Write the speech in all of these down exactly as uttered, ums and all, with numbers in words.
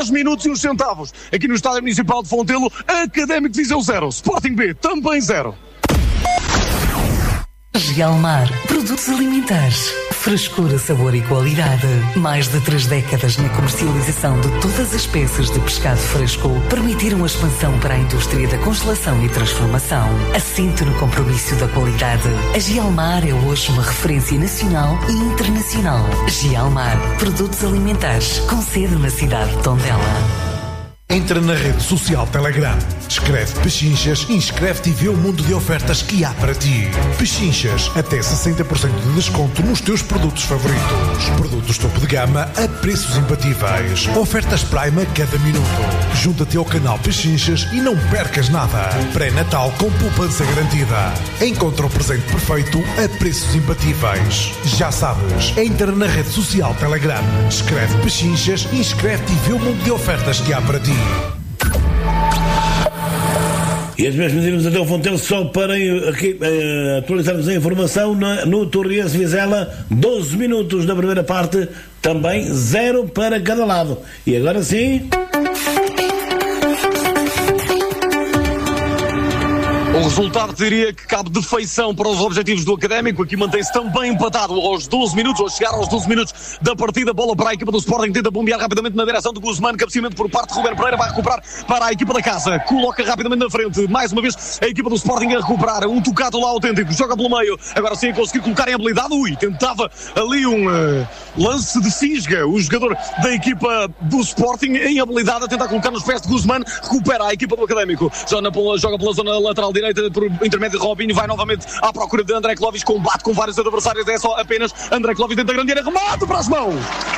dez minutos e uns centavos. Aqui no Estádio Municipal de Fontelo, Académico de Viseu zero, Sporting B também zero. Gelmar, produtos alimentares, frescura, sabor e qualidade. Mais de três décadas na comercialização de todas as peças de pescado fresco permitiram a expansão para a indústria da congelação e transformação. Assente no compromisso da qualidade. A Gelmar é hoje uma referência nacional e internacional. Gelmar, produtos alimentares, com sede na cidade de Tondela. Entra na rede social Telegram, escreve Pechinchas e inscreve-te e vê o mundo de ofertas que há para ti. Pechinchas, até sessenta por cento de desconto nos teus produtos favoritos. Produtos topo de gama a preços imbatíveis. Ofertas Prime a cada minuto. Junta-te ao canal Pechinchas e não percas nada. Pré-Natal com poupança garantida. Encontra o presente perfeito a preços imbatíveis. Já sabes, entra na rede social Telegram, escreve Pechinchas e inscreve-te e vê o mundo de ofertas que há para ti. E as mesmas irmos até o Fontelo só para aqui, uh, atualizarmos a informação na, no Torriense Vizela, doze minutos da primeira parte, também zero para cada lado. E agora sim... O resultado diria que cabe de feição para os objetivos do Académico. Aqui mantém-se também empatado aos doze minutos, ou chegar aos doze minutos da partida. Bola para a equipa do Sporting, tenta bombear rapidamente na direção de Guzmán, cabeceamento por parte de Ruben Pereira, vai recuperar para a equipa da casa, coloca rapidamente na frente, mais uma vez a equipa do Sporting a recuperar, um tocado lá autêntico, joga pelo meio, agora sim a conseguir colocar em habilidade, ui, tentava ali um uh, lance de fisga, o jogador da equipa do Sporting em habilidade a tentar colocar nos pés de Guzmán, recupera a equipa do Académico, joga pela, joga pela zona lateral direita, por intermédio de Robinho, vai novamente à procura de André Clovis, combate com vários adversários, é só apenas André Clovis dentro da grande área, remate para as mãos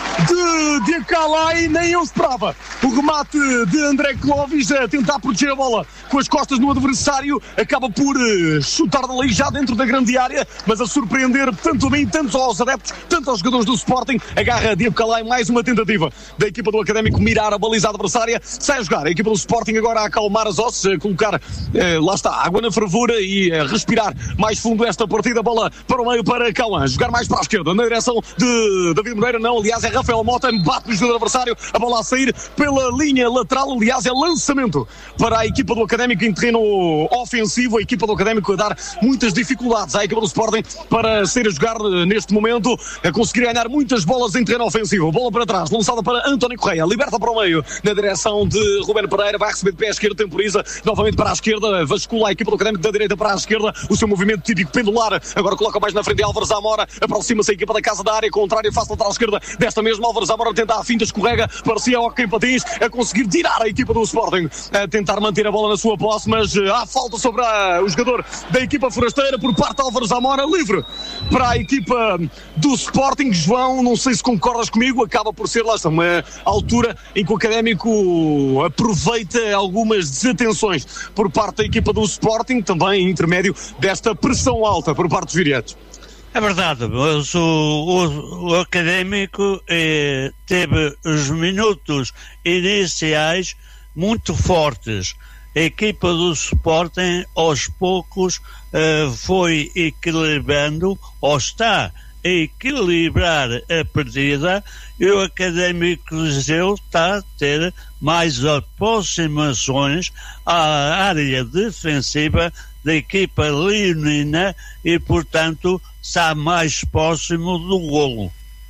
de Diacalai, nem eu esperava o remate de André Clovis a tentar proteger a bola com as costas no adversário, acaba por chutar dali já dentro da grande área, mas a surpreender tanto a mim, tanto aos adeptos, tanto aos jogadores do Sporting, agarra Diacalai, mais uma tentativa da equipa do Académico mirar a baliza adversária, sai a jogar, a equipa do Sporting agora a acalmar as ossos, a colocar, eh, lá está, água na fervura e a respirar mais fundo esta partida, bola para o meio para Cauã, jogar mais para a esquerda, na direção de David Moreira, não, aliás é Rafael Mota, bate no jogador adversário, a bola a sair pela linha lateral, aliás é lançamento para a equipa do Académico em terreno ofensivo, a equipa do Académico a dar muitas dificuldades à equipa do Sporting para sair a jogar neste momento, a conseguir ganhar muitas bolas em terreno ofensivo, bola para trás, lançada para António Correia, liberta para o meio, na direção de Ruben Pereira, vai receber de pé à esquerda, temporiza, novamente para a esquerda, vascula a equipa do Académico da direita para a esquerda, o seu movimento típico pendular, agora coloca mais na frente Álvaro Zamora, aproxima-se a equipa da casa da área contrária, face lateral esquerda, desta mesma Álvaro Zamora tenta a finta, escorrega, parecia ao Kim Patins, a conseguir tirar a equipa do Sporting, a tentar manter a bola na sua posse, mas há falta sobre a, o jogador da equipa forasteira por parte de Álvaro Zamora, livre para a equipa do Sporting. João, não sei se concordas comigo, acaba por ser lá uma altura em que o Académico aproveita algumas desatenções por parte da equipa do Sporting, também em intermédio desta pressão alta por parte dos viriatos. É verdade, mas o, o, o Académico eh, teve os minutos iniciais muito fortes. A equipa do Sporting aos poucos eh, foi equilibrando, ou está a equilibrar a partida, e o Académico de Viseu está a ter mais aproximações à área defensiva da equipa leonina e, portanto, está mais próximo do golo.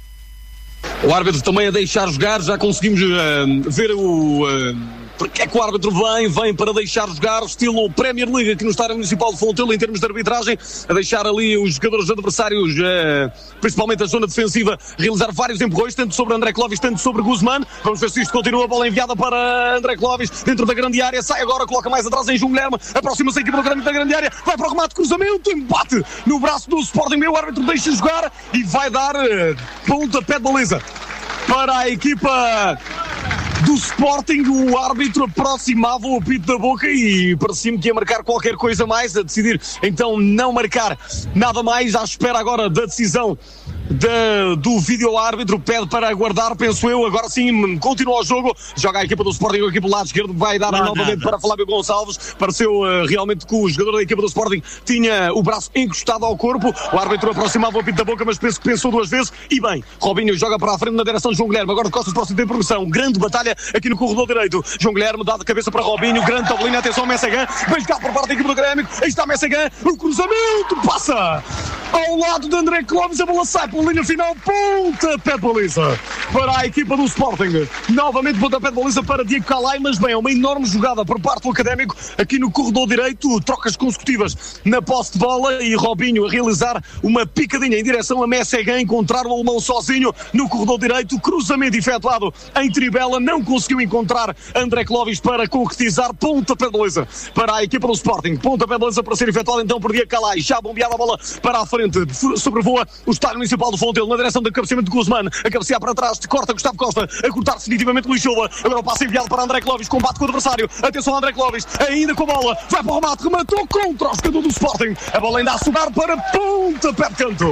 O árbitro também a deixar jogar, já conseguimos uh, ver o... Uh... Porque é que o árbitro vem, vem para deixar jogar, estilo Premier League aqui no Estádio Municipal de Fontelo em termos de arbitragem, a deixar ali os jogadores adversários, eh, principalmente a zona defensiva, realizar vários empurrões, tanto sobre André Clovis, tanto sobre Guzmán. Vamos ver se isto continua, a bola enviada para André Clovis, dentro da grande área, sai agora, coloca mais atrás em João Guilherme, aproxima-se a equipa do da grande área, vai para o remate, cruzamento, embate no braço do Sporting, o árbitro deixa jogar e vai dar eh, pontapé de baliza para a equipa do Sporting. O árbitro aproximava o apito da boca e parecia-me que ia marcar qualquer coisa mais, a decidir então não marcar nada mais, à espera agora da decisão Da, do vídeo-árbitro, pede para aguardar, penso eu. Agora sim, continua o jogo. Joga a equipa do Sporting, a equipa do lado esquerdo, vai dar não, novamente nada. Para Flávio Gonçalves. Pareceu uh, realmente que o jogador da equipa do Sporting tinha o braço encostado ao corpo. O árbitro aproximava o pinto da boca, mas penso que pensou duas vezes. E bem, Robinho joga para a frente na direção de João Guilherme. Agora de costas para o centro de progressão. Grande batalha aqui no corredor direito. João Guilherme dá de cabeça para Robinho. Grande tabelinha, atenção, Messegan. Bem jogado por parte da equipa do Académico. Aí está Messegan. O cruzamento passa ao lado de André Clóvis. A bola sai pela linha final. Pontapé de baliza para a equipa do Sporting. Novamente pontapé de baliza para Diego Calai, mas bem, é uma enorme jogada por parte do Académico aqui no corredor direito, trocas consecutivas na posse de bola e Robinho a realizar uma picadinha em direção a Messegan, encontrar o alemão sozinho no corredor direito, cruzamento efetuado em tribela, não conseguiu encontrar André Clóvis para concretizar, pontapé de baliza para a equipa do Sporting, pontapé de baliza para ser efetuado então por Diego Calai, já bombeada a bola para a frente, sobrevoa o estádio municipal do Fontelo na direção do cabeceamento de Guzmán, a cabecear para trás, corta Gustavo Costa, a cortar definitivamente Luís Silva, agora o passe enviado para André Clóvis, combate com o adversário, atenção André Clóvis, ainda com a bola, vai para o remate, rematou contra o jogador do Sporting, a bola ainda a sobrar para pontapé de canto.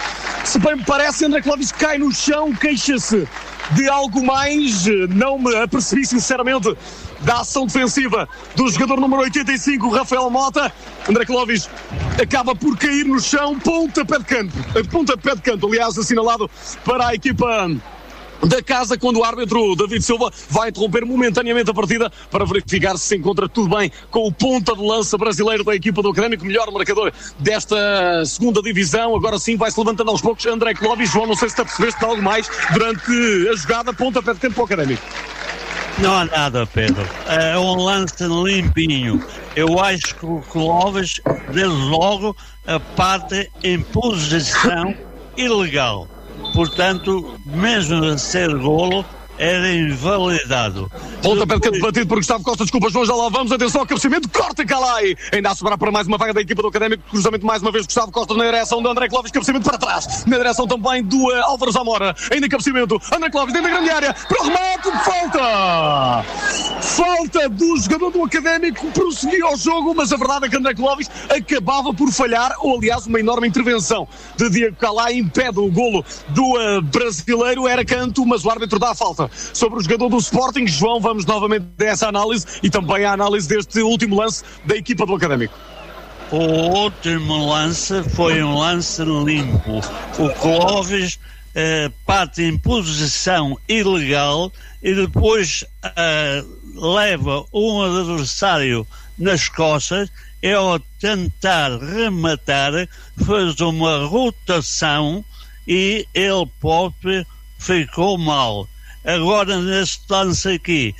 Se bem me parece, André Clóvis cai no chão, queixa-se de algo mais, não me apercebi sinceramente da ação defensiva do jogador número oitenta e cinco, Rafael Mota. André Clóvis acaba por cair no chão, pontapé de canto, pontapé de canto, aliás, assinalado para a equipa da casa, quando o árbitro David Silva vai interromper momentaneamente a partida para verificar se se encontra tudo bem com o ponta de lança brasileiro da equipa do Académico, melhor marcador desta segunda divisão. Agora sim vai-se levantando aos poucos André Clóvis. João, não sei se te apercebeste algo mais durante a jogada, pontapé de canto para o Académico. Não há nada, Pedro. É um lance limpinho. Eu acho que o Clóvis, desde logo, a parte em posição ilegal. Portanto, mesmo a ser golo, era invalidado. Pontapé de canto batido por Gustavo Costa, desculpa João, já lá vamos, atenção ao cabeceamento, corta Calai, ainda a sobrar para mais uma vaga da equipa do Académico, cruzamento mais uma vez Gustavo Costa na direção de André Clóvis, cabeceamento para trás, na direção também do uh, Álvaro Zamora, ainda cabeceamento, André Clóvis dentro da grande área, para o remate, falta! Falta do jogador do Académico, prosseguiu ao jogo, mas a verdade é que André Clóvis acabava por falhar, ou aliás uma enorme intervenção de Diego Calai impede o golo do uh, brasileiro, era canto, mas o árbitro dá a falta sobre o jogador do Sporting. João, vamos novamente a essa análise e também a análise deste último lance da equipa do Académico. O último lance foi um lance limpo. O Clóvis eh, parte em posição ilegal e depois eh, leva um adversário nas costas e ao tentar rematar fez uma rotação e ele próprio ficou mal. Agora, neste lance aqui,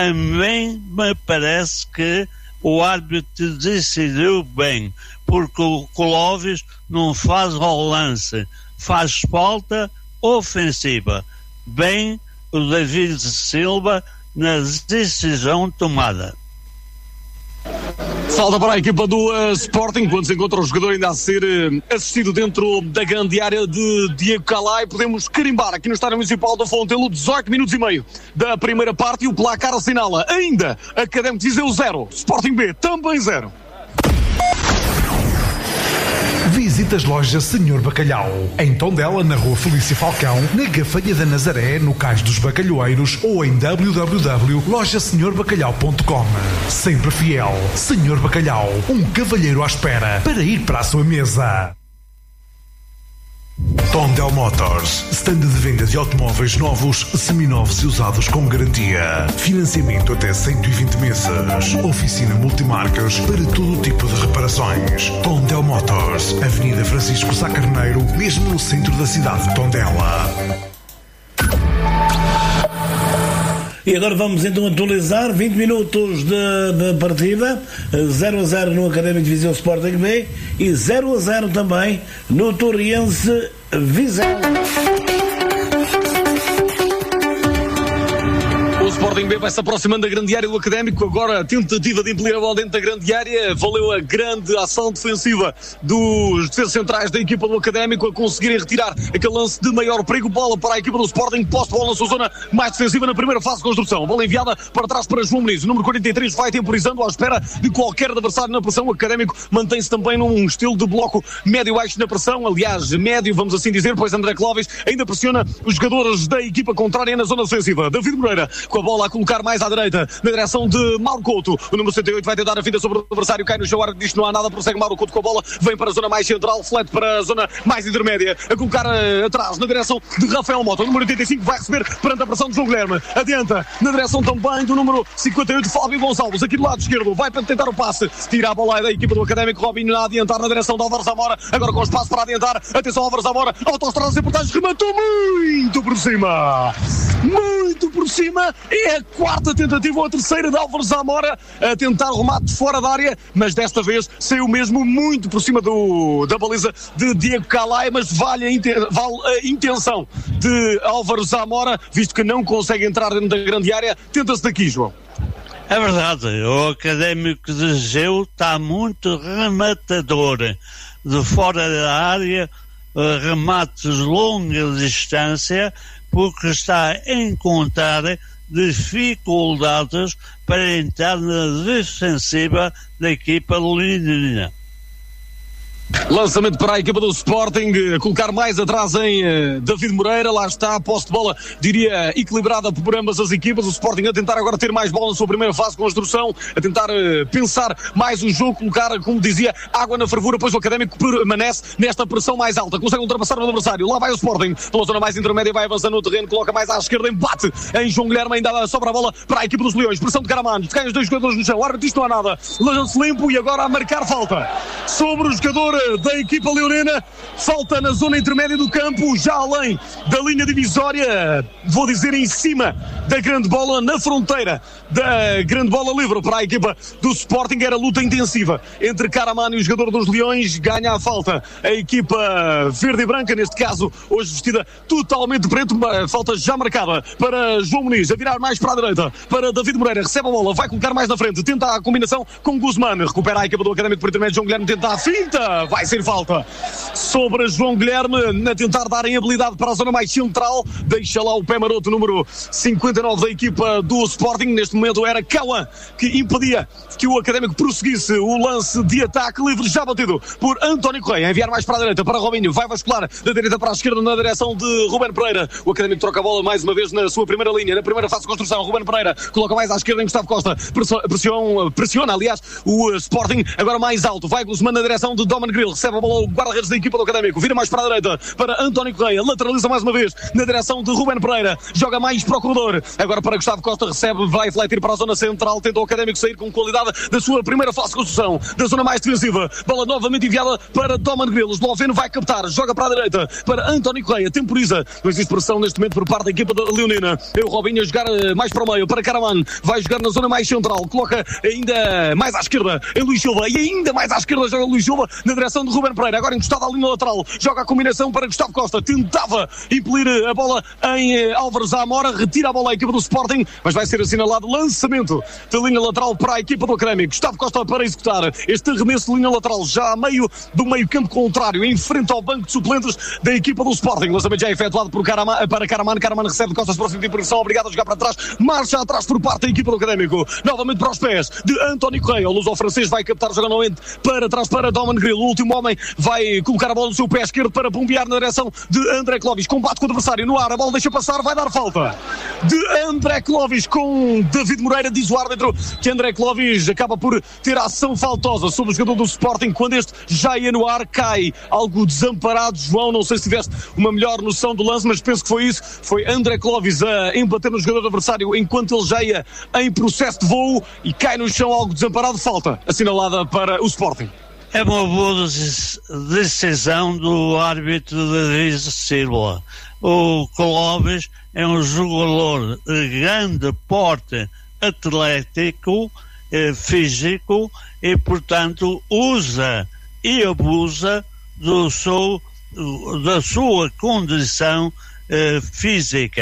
também me parece que o árbitro decidiu bem, porque o Clóvis não faz ao lance, faz falta ofensiva. Bem, o David Silva na decisão tomada. Falta para a equipa do uh, Sporting, quando se encontra o jogador ainda a ser uh, assistido dentro da grande área de Diego Calai. Podemos carimbar aqui no Estádio Municipal do Fontelo dezoito minutos e meio da primeira parte e o placar assinala ainda Académico de Viseu zero, Sporting B também zero. Visite as lojas Senhor Bacalhau, em Tondela, na Rua Felício Falcão, na Gafanha da Nazaré, no Cais dos Bacalhoeiros ou em w w w ponto loja senhor bacalhau ponto com. Sempre fiel, Senhor Bacalhau, um cavalheiro à espera para ir para a sua mesa. Tondel Motors, stand de venda de automóveis novos, seminovos e usados com garantia. Financiamento até cento e vinte meses. Oficina multimarcas para todo tipo de reparações. Tondel Motors, Avenida Francisco Sá Carneiro, mesmo no centro da cidade de Tondela. E agora vamos então atualizar vinte minutos de, de partida, zero a zero no Académico de Viseu Sporting B e zero a zero também no Torriense Vizela. Sporting B vai se aproximando da grande área do Académico. Agora a tentativa de impelir a bola dentro da grande área. Valeu a grande ação defensiva dos defesas centrais da equipa do Académico a conseguirem retirar aquele lance de maior perigo. Bola para a equipa do Sporting. Posse de bola na sua zona mais defensiva na primeira fase de construção. Bola enviada para trás para João Muniz. O número quarenta e três vai temporizando à espera de qualquer adversário na pressão. O Académico mantém-se também num estilo de bloco médio-baixo na pressão. Aliás, médio, vamos assim dizer, pois André Clóvis ainda pressiona os jogadores da equipa contrária na zona defensiva. David Moreira com a bola a colocar mais à direita na direção de Mauro Couto. O número setenta e oito vai tentar a finta sobre o adversário, cai no chão, diz que não há nada, prossegue Mauro Couto com a bola, vem para a zona mais central, flete para a zona mais intermédia, a colocar uh, atrás na direção de Rafael Mota. O número oitenta e cinco vai receber perante a pressão de João Guilherme. Adianta na direção também do número cinquenta e oito, Fábio Gonçalves, aqui do lado esquerdo, vai para tentar o passe, tira a bola da equipa do Académico. Robinho a adiantar na direção de Álvaro Zamora, agora com espaço para adiantar. Atenção, Álvaro Zamora, autoestrada sem portagens, rematou muito por cima, muito por cima. É a quarta tentativa ou a terceira de Álvaro Zamora a tentar o remate fora da área, mas desta vez saiu mesmo muito por cima do, da baliza de Diego Calai, mas vale a, inten, vale a intenção de Álvaro Zamora, visto que não consegue entrar dentro da grande área. Tenta-se daqui, João. É verdade, o Académico de Geu está muito rematador de fora da área, remates longa distância, porque está a encontrar dificuldades para entrar na defensiva da equipa leonina. Lançamento para a equipa do Sporting, a colocar mais atrás em uh, David Moreira. Lá está a posse de bola, diria, equilibrada por ambas as equipas. O Sporting a tentar agora ter mais bola na sua primeira fase de construção, a tentar uh, pensar mais o jogo, colocar, como dizia, água na fervura, pois o Académico permanece nesta pressão mais alta, consegue ultrapassar o adversário. Lá vai o Sporting, pela zona mais intermédia, vai avançando no terreno, coloca mais à esquerda, embate em João Guilherme, ainda sobra a bola para a equipa dos Leões. Pressão de Caramano, caem os dois jogadores no chão, o árbitro diz que não há nada, lança-se limpo e agora a marcar falta sobre o jogador da equipa leonina. Falta na zona intermédia do campo, já além da linha divisória, vou dizer em cima da grande bola, na fronteira da grande bola livre para a equipa do Sporting. Era luta intensiva entre Caramano e o jogador dos Leões. Ganha a falta a equipa verde e branca, neste caso hoje vestida totalmente preto. Falta já marcada para João Muniz, a virar mais para a direita para David Moreira, recebe a bola, vai colocar mais na frente, tenta a combinação com Guzmán, recupera a equipa do Académico por intermédio. João Guilherme tenta a finta, vai ser falta sobre João Guilherme, a tentar dar em habilidade para a zona mais central, deixa lá o pé maroto, número cinquenta e nove da equipa do Sporting. Neste momento era Cauã que impedia que o Académico prosseguisse o lance de ataque, livre já batido por António Correia, enviar mais para a direita para Robinho, vai vascular da direita para a esquerda na direção de Ruben Pereira. O Académico troca a bola mais uma vez na sua primeira linha, na primeira fase de construção. Ruben Pereira coloca mais à esquerda em Gustavo Costa, pressiona, pressiona aliás o Sporting, agora mais alto, vai Guzmán na direção de Doman Grill, recebe a bola o guarda-redes da equipa do Académico, vira mais para a direita para António Correia, lateraliza mais uma vez na direção de Ruben Pereira, joga mais para o corredor, agora para Gustavo Costa, recebe, vai fletir para a zona central, tenta o Académico sair com qualidade da sua primeira fase de construção, da zona mais defensiva, bola novamente enviada para Doman Grill, o esloveno vai captar, joga para a direita para António Correia, temporiza, não existe pressão neste momento por parte da equipa da leonina. O Robinho a jogar mais para o meio, para Caraman, vai jogar na zona mais central, coloca ainda mais à esquerda em Luís Silva, e ainda mais à esquerda joga Luís Silva na direção de Ruben Pereira, agora encostado à linha lateral, joga a combinação para Gustavo Costa, tentava impelir a bola em Álvaro Zamora, retira a bola à equipa do Sporting, mas vai ser assinalado lançamento da linha lateral para a equipa do Académico. Gustavo Costa para executar este arremesso de linha lateral, já a meio do meio campo contrário, em frente ao banco de suplentes da equipa do Sporting. Lançamento já efetuado por Caraman, para Caraman, Caraman recebe de costas para o centro de pressão, obrigado a jogar para trás, marcha atrás por parte da equipa do Académico, novamente para os pés de António Correia, o luso-francês vai captar jogando novamente para trás para Doman Grill, o último homem vai colocar a bola no seu pé esquerdo para bombear na direção de André Clóvis, combate com o adversário no ar, a bola deixa passar, vai dar falta de André Clóvis com David Moreira, diz o árbitro que André Clóvis acaba por ter ação faltosa sobre o jogador do Sporting, quando este já ia no ar, cai algo desamparado. João, não sei se tiveste uma melhor noção do lance, mas penso que foi isso, foi André Clóvis a embater no jogador adversário enquanto ele já ia em processo de voo e cai no chão algo desamparado, falta assinalada para o Sporting. É uma boa decisão do árbitro David Silva. O Clóvis é um jogador de grande porte atlético, eh, físico, e portanto usa e abusa do seu, da sua condição eh, física.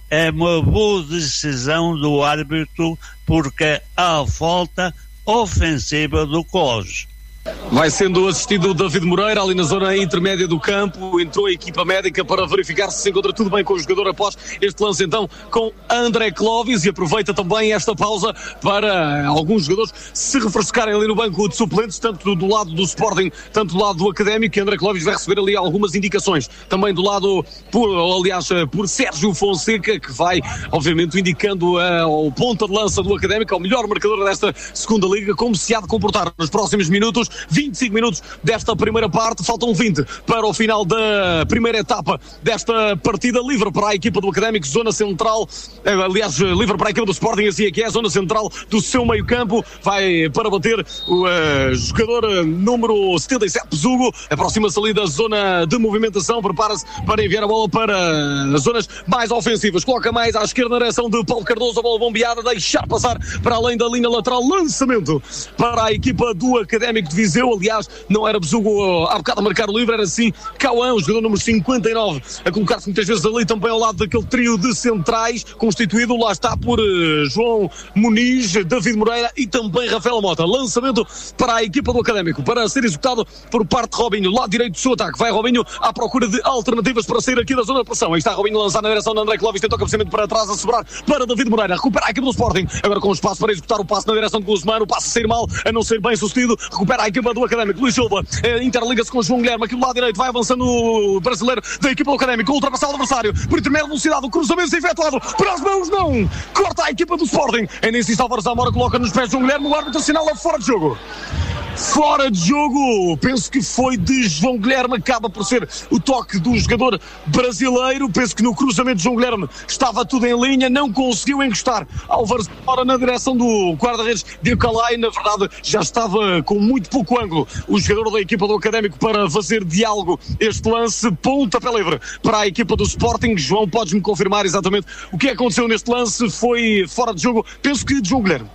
é uma boa decisão do árbitro, porque há falta ofensiva do Close. Vai sendo assistido o David Moreira ali na zona intermédia do campo. Entrou a equipa médica para verificar se se encontra tudo bem com o jogador após este lance então com André Clovis, e aproveita também esta pausa para alguns jogadores se refrescarem ali no banco de suplentes, tanto do lado do Sporting, tanto do lado do Académico, e André Clovis vai receber ali algumas indicações também do lado, por, aliás, por Sérgio Fonseca, que vai obviamente indicando ao ponta de lança do Académico, ao melhor marcador desta segunda liga, como se há de comportar nos próximos minutos. vinte e cinco minutos desta primeira parte, faltam vinte para o final da primeira etapa desta partida. Livre para a equipa do Académico, zona central, aliás, livre para a equipa do Sporting, assim é que é, a zona central do seu meio campo, vai para bater o uh, jogador número setenta e sete, Zugo, aproxima-se ali da zona de movimentação, prepara-se para enviar a bola para as zonas mais ofensivas, coloca mais à esquerda na direção de Paulo Cardoso, a bola bombeada, deixar passar para além da linha lateral, lançamento para a equipa do Académico de Viseu. Aliás, não era Besugo há bocado a marcar o livre, era sim Cauã, o jogador número cinquenta e nove, a colocar-se muitas vezes ali também ao lado daquele trio de centrais, constituído, lá está, por uh, João Muniz, David Moreira e também Rafael Mota. Lançamento para a equipa do Académico, para ser executado por parte de Robinho, lado direito do seu ataque. Vai Robinho à procura de alternativas para sair aqui da zona de pressão. Aí está Robinho a lançar na direção de André Clovis, tenta o cabeceamento para trás, a sobrar para David Moreira, recupera a equipa do Sporting, agora com espaço para executar o passe na direção de Guzmán, o passe a sair mal, a não ser bem sucedido, recupera a equipa do Académico. Luís Silva eh, interliga-se com o João Guilherme aqui do lado direito, vai avançando o brasileiro da equipa do Académico, ultrapassar o adversário por intermédio de velocidade, o cruzamento efetuado para as mãos, não, corta a equipa do Sporting, ainda insiste Álvaro Zamora, coloca nos pés de João Guilherme, o árbitro assinala fora de jogo. Fora de jogo, penso que foi de João Guilherme, acaba por ser o toque do jogador brasileiro, penso que no cruzamento de João Guilherme estava tudo em linha, não conseguiu encostar Álvares fora na direção do guarda-redes de Calai, na verdade já estava com muito pouco ângulo o jogador da equipa do Académico para fazer diálogo este lance, pontapé livre para a equipa do Sporting. João, podes-me confirmar exatamente o que aconteceu neste lance? Foi fora de jogo, penso que de João Guilherme.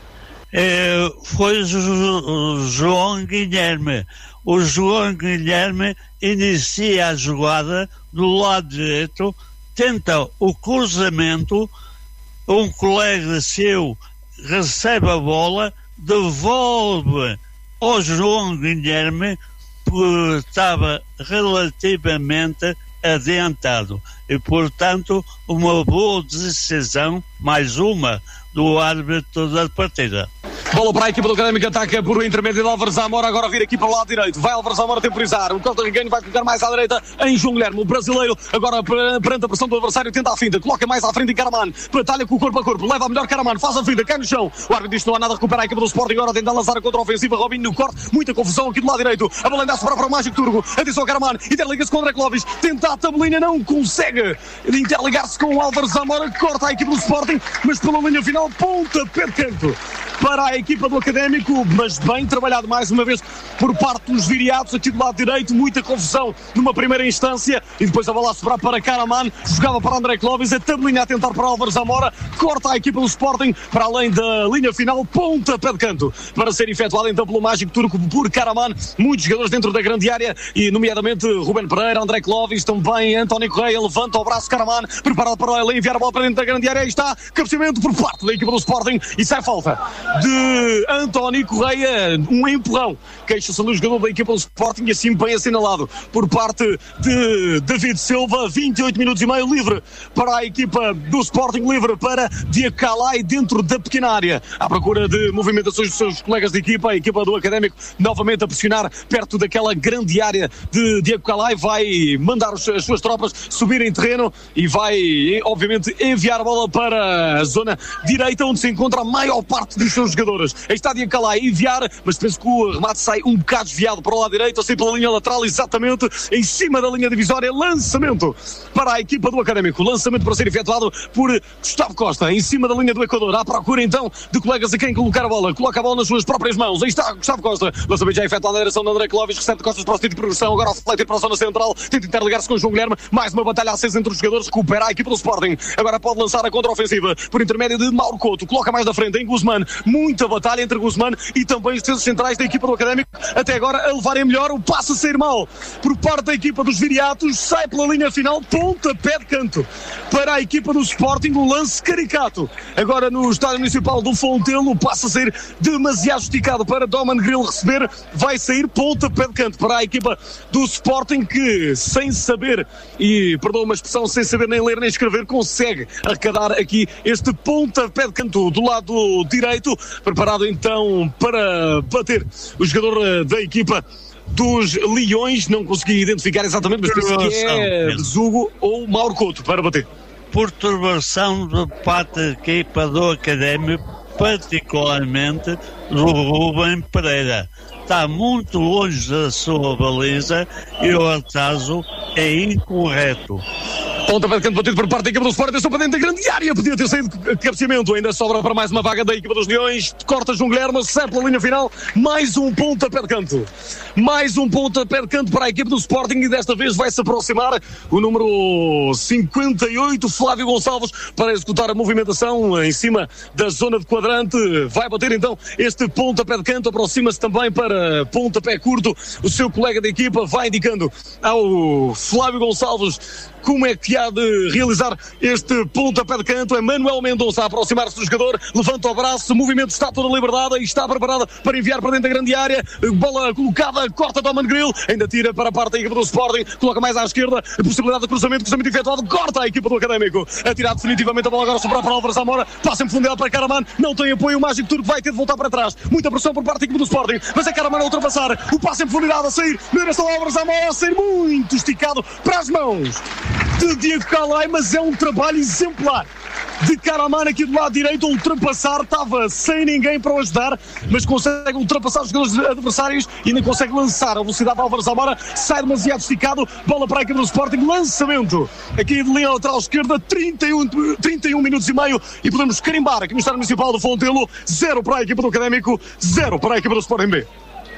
É, foi o João Guilherme. O João Guilherme inicia a jogada do lado direito, tenta o cruzamento, um colega seu recebe a bola, devolve ao João Guilherme, porque estava relativamente adiantado. E, portanto, uma boa decisão, mais uma, do árbitro da partida. Bola para a equipa do Académico, ataca por intermédio de Álvaro Zamora, agora vir aqui para o lado direito, vai Álvaro Zamora temporizar, o contra-reganho vai colocar mais à direita em João Guilherme, o brasileiro agora perante a pressão do adversário tenta a finta, coloca mais à frente em Caraman, batalha com o corpo a corpo, leva a melhor Caraman, faz a finta, cai no chão, o árbitro diz que não há nada, recupera a equipa do Sporting, agora tenta lançar a contra-ofensiva, Robinho no corte, muita confusão aqui do lado direito, a bola ainda-se para o Mágico Turco, atenção Caraman, interliga-se com o André Clovis, tenta a tabelinha, não consegue interligar-se com o Álvaro Zamora, corta a equipa do Sporting, mas pela linha final, pontapé de canto para a equipa do Académico, mas bem trabalhado mais uma vez por parte dos viriatos aqui do lado direito, muita confusão numa primeira instância e depois a bola a sobrar para Caraman, jogava para André Clovis, a tabelinha a tentar para Álvaro Zamora, corta a equipa do Sporting para além da linha final, ponta pé de canto para ser efetuado então pelo Mágico Turco por Caraman, muitos jogadores dentro da grande área e nomeadamente Ruben Pereira, André Clovis, também António Correia, levanta o braço Caraman, preparado para ele enviar a bola para dentro da grande área, aí está, cabeceamento por parte da equipa do Sporting e sai falta de António Correia, um empurrão, queixa-se do jogador da equipa do Sporting e assim bem assinalado por parte de David Silva, vinte e oito minutos e meio livre para a equipa do Sporting, livre para Diego Calai dentro da pequena área, à procura de movimentações dos seus colegas de equipa, a equipa do Académico novamente a pressionar perto daquela grande área de Diego Calai, vai mandar as suas tropas subir em terreno e vai obviamente enviar a bola para a zona direita onde se encontra a maior parte dos seus jogadores. Aí está Diego Calai a enviar, mas penso que o remate sai um bocado desviado para o lado direito, assim pela linha lateral, exatamente em cima da linha divisória, lançamento para a equipa do Académico, lançamento para ser efetuado por Gustavo Costa, em cima da linha do Equador, à procura então de colegas a quem colocar a bola, coloca a bola nas suas próprias mãos, aí está Gustavo Costa, lançamento já efetuado na direção de André Clovis, recebe de costas para o sentido de progressão, agora reflete para a zona central, tenta interligar-se com o João Guilherme, mais uma batalha acesa entre os jogadores, recupera a equipa do Sporting, agora pode lançar a contra-ofensiva por intermédio de Mauro Couto, coloca mais da frente em Guzmán, muita batalha entre Guzmán e também os defesas centrais da equipa do Académico, até agora a levarem melhor, o passo a sair mal por parte da equipa dos Viriatos, sai pela linha final, pontapé de canto para a equipa do Sporting, um lance caricato. Agora no estádio municipal do Fontelo, passa a sair demasiado esticado para Doman Grill receber, vai sair pontapé de canto para a equipa do Sporting, que sem saber, e perdoa uma expressão, sem saber nem ler nem escrever, consegue arrecadar aqui este pontapé de canto do lado direito, preparado então para bater o jogador da equipa dos Leões. Não consegui identificar exatamente, mas penso que é Zugo ou Mauro Couto para bater. Perturbação de parte da equipa do Académico, particularmente do Rubem Pereira. Está muito longe da sua baliza e o atraso é incorreto. Pontapé de canto batido por parte da equipa do Sport, atenção para dentro da grande área, podia ter saído de cabeceamento, ainda sobra para mais uma vaga da equipa dos Leões, corta João Guilherme, sai pela linha final, mais um pontapé de canto, mais um pontapé de canto para a equipa do Sporting, e desta vez vai-se aproximar o número cinquenta e oito, Flávio Gonçalves, para executar a movimentação em cima da zona de quadrante, vai bater então este pontapé de canto, aproxima-se também para pontapé curto, o seu colega de equipa vai indicando ao Flávio Gonçalves como é que há de realizar este pontapé de canto. É Manuel Mendonça a aproximar-se do jogador, levanta o braço, o movimento está toda liberdade e está preparado para enviar para dentro da grande área, bola colocada, corta Doman Grill, ainda tira para a parte da equipa do Sporting, coloca mais à esquerda, a possibilidade de cruzamento, cruzamento efetuado, corta a equipa do Académico, a tirar definitivamente a bola, agora sobrar para Álvaro Zamora, passa em profundidade para Karaman, não tem apoio, o Mágico Turco vai ter de voltar para trás, muita pressão por parte da equipa do Sporting, mas é Karaman a ultrapassar, o passe em profundidade a sair, na direção de Álvaro Zamora, a sair muito esticado para as mãos de Diego Calai, mas é um trabalho exemplar de Karaman aqui do lado direito, a ultrapassar, estava sem ninguém para o ajudar, mas consegue ultrapassar os jogadores adversários e ainda consegue lançar a velocidade de Álvaro Zamora, sai demasiado esticado, bola para a equipa do Sporting, lançamento aqui de linha lateral esquerda, trinta e um, trinta e um minutos e meio, e podemos carimbar aqui no estádio municipal do Fontelo, zero para a equipa do Académico, zero para a equipa do Sporting B.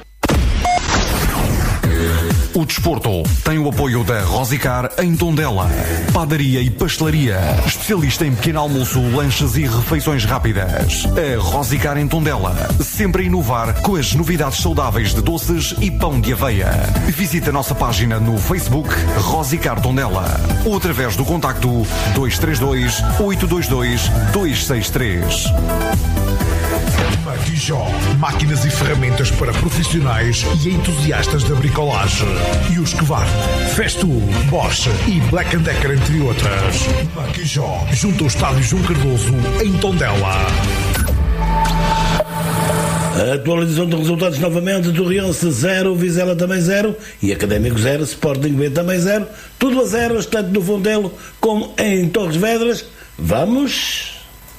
O desporto tem o apoio da Rosicar em Tondela. Padaria e pastelaria. Especialista em pequeno almoço, lanches e refeições rápidas. A Rosicar em Tondela. Sempre a inovar com as novidades saudáveis de doces e pão de aveia. Visite a nossa página no Facebook Rosicar Tondela ou através do contacto dois três dois, oito dois dois, dois seis três. Marquijó, máquinas e ferramentas para profissionais e entusiastas da bricolagem. E os Kvar, Festool, Bosch e Black and Decker, entre outras. Marquijó, junto ao estádio João Cardoso, em Tondela. A atualização de resultados novamente: Torriense zero, Vizela também zero e Académico zero, Sporting B também zero, tudo a zero, tanto no Fontelo como em Torres Vedras. Vamos...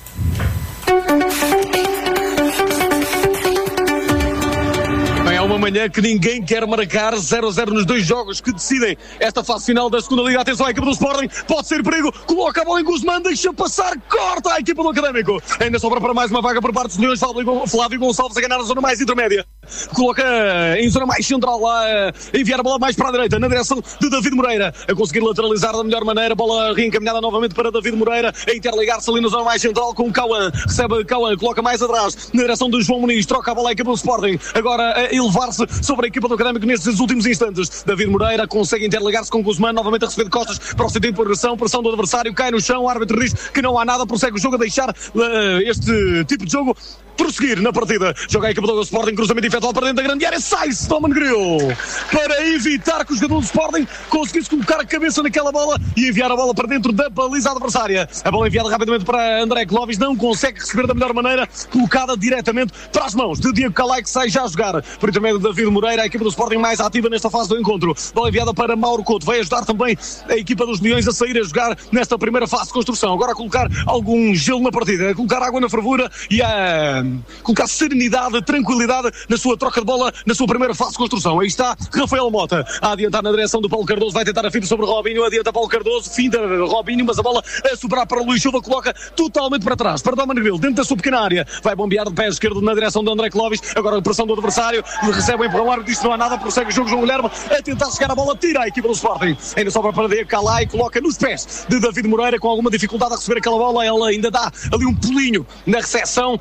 Uma manhã que ninguém quer marcar, zero a zero nos dois jogos que decidem esta fase final da segunda Liga. Atenção à equipa do Sporting, pode ser perigo, coloca a bola em Guzmán, deixa passar, corta a equipa do Académico, ainda sobra para mais uma vaga por parte dos Leões. Flávio Gonçalves a ganhar a zona mais intermédia, coloca em zona mais central lá, a enviar a bola mais para a direita, na direção de David Moreira, a conseguir lateralizar da melhor maneira, bola reencaminhada novamente para David Moreira, a interligar-se ali na zona mais central com o Cauã, recebe Cauã, coloca mais atrás, na direção de João Muniz, troca a bola à equipa do Sporting, agora a elevar sobre a equipa do Académico nestes últimos instantes. David Moreira consegue interligar-se com Guzmán, novamente a receber de costas para o sentido de progressão, pressão do adversário, cai no chão, o árbitro diz que não há nada, prossegue o jogo a deixar uh, este tipo de jogo prosseguir na partida. Joga a equipa do Sporting, cruzamento efetuado para dentro da grande área, sai-se Doman Grill para evitar que o jogador do Sporting conseguisse colocar a cabeça naquela bola e enviar a bola para dentro da baliza adversária. A bola enviada rapidamente para André Clovis, não consegue receber da melhor maneira, colocada diretamente para as mãos de Diego Calai, que sai já a jogar por intermédio de David Moreira, a equipa do Sporting mais ativa nesta fase do encontro. Bola enviada para Mauro Couto, vai ajudar também a equipa dos Leões a sair a jogar nesta primeira fase de construção. Agora a colocar algum gelo na partida, a colocar água na fervura e a colocar serenidade, tranquilidade na sua troca de bola, na sua primeira fase de construção. Aí está Rafael Mota a adiantar na direção do Paulo Cardoso, vai tentar a fita sobre Robinho, adianta Paulo Cardoso, finta Robinho, mas a bola a sobrar para Luís Silva, coloca totalmente para trás, para Doman Grill, dentro da sua pequena área, vai bombear de pé esquerdo na direção de André Clovis, agora a pressão do adversário, recebe o empurrão, o árbitro diz que não há nada, prossegue o jogo, João Guilherme a tentar chegar a bola, tira a equipa do Sporting, ainda sobra para Diego Calai, coloca nos pés de David Moreira, com alguma dificuldade a receber aquela bola, ela ainda dá ali um pulinho na recepção, mas a verdade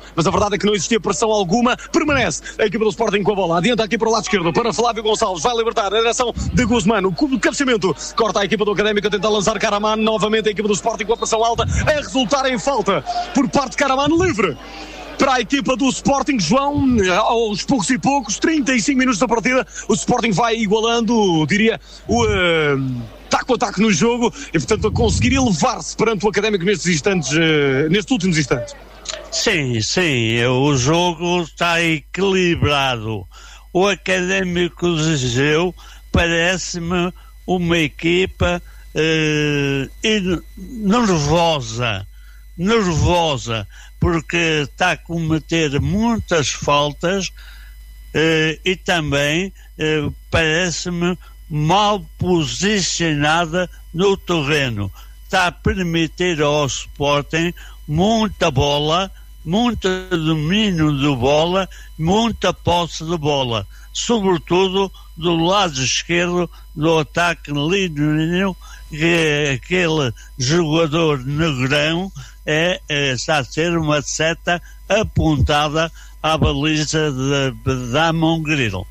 verdade é que não existia pressão alguma. Permanece a equipa do Sporting com a bola. Adianta aqui para o lado esquerdo, para Flávio Gonçalves. Vai libertar na direção de Guzmán. O cabeceamento corta a equipa do Académico a tentar lançar Karaman. Novamente a equipa do Sporting com a pressão alta, a resultar em falta por parte de Karaman, livre para a equipa do Sporting. João, aos poucos e poucos, trinta e cinco minutos da partida, o Sporting vai igualando, diria, o uh, taco a taco no jogo e, portanto, a conseguir elevar-se perante o Académico nestes instantes, uh, nestes últimos instantes. Sim, sim, o jogo está equilibrado. O Académico de Viseu parece-me uma equipa uh, nervosa, nervosa, porque está a cometer muitas faltas uh, e também uh, parece-me mal posicionada no terreno. Está a permitir ao Sporting muita bola, muito domínio de bola, muita posse de bola, sobretudo do lado esquerdo do ataque lindo, que é aquele jogador negrão é, é, está a ser uma seta apontada à baliza de Damon Grilo.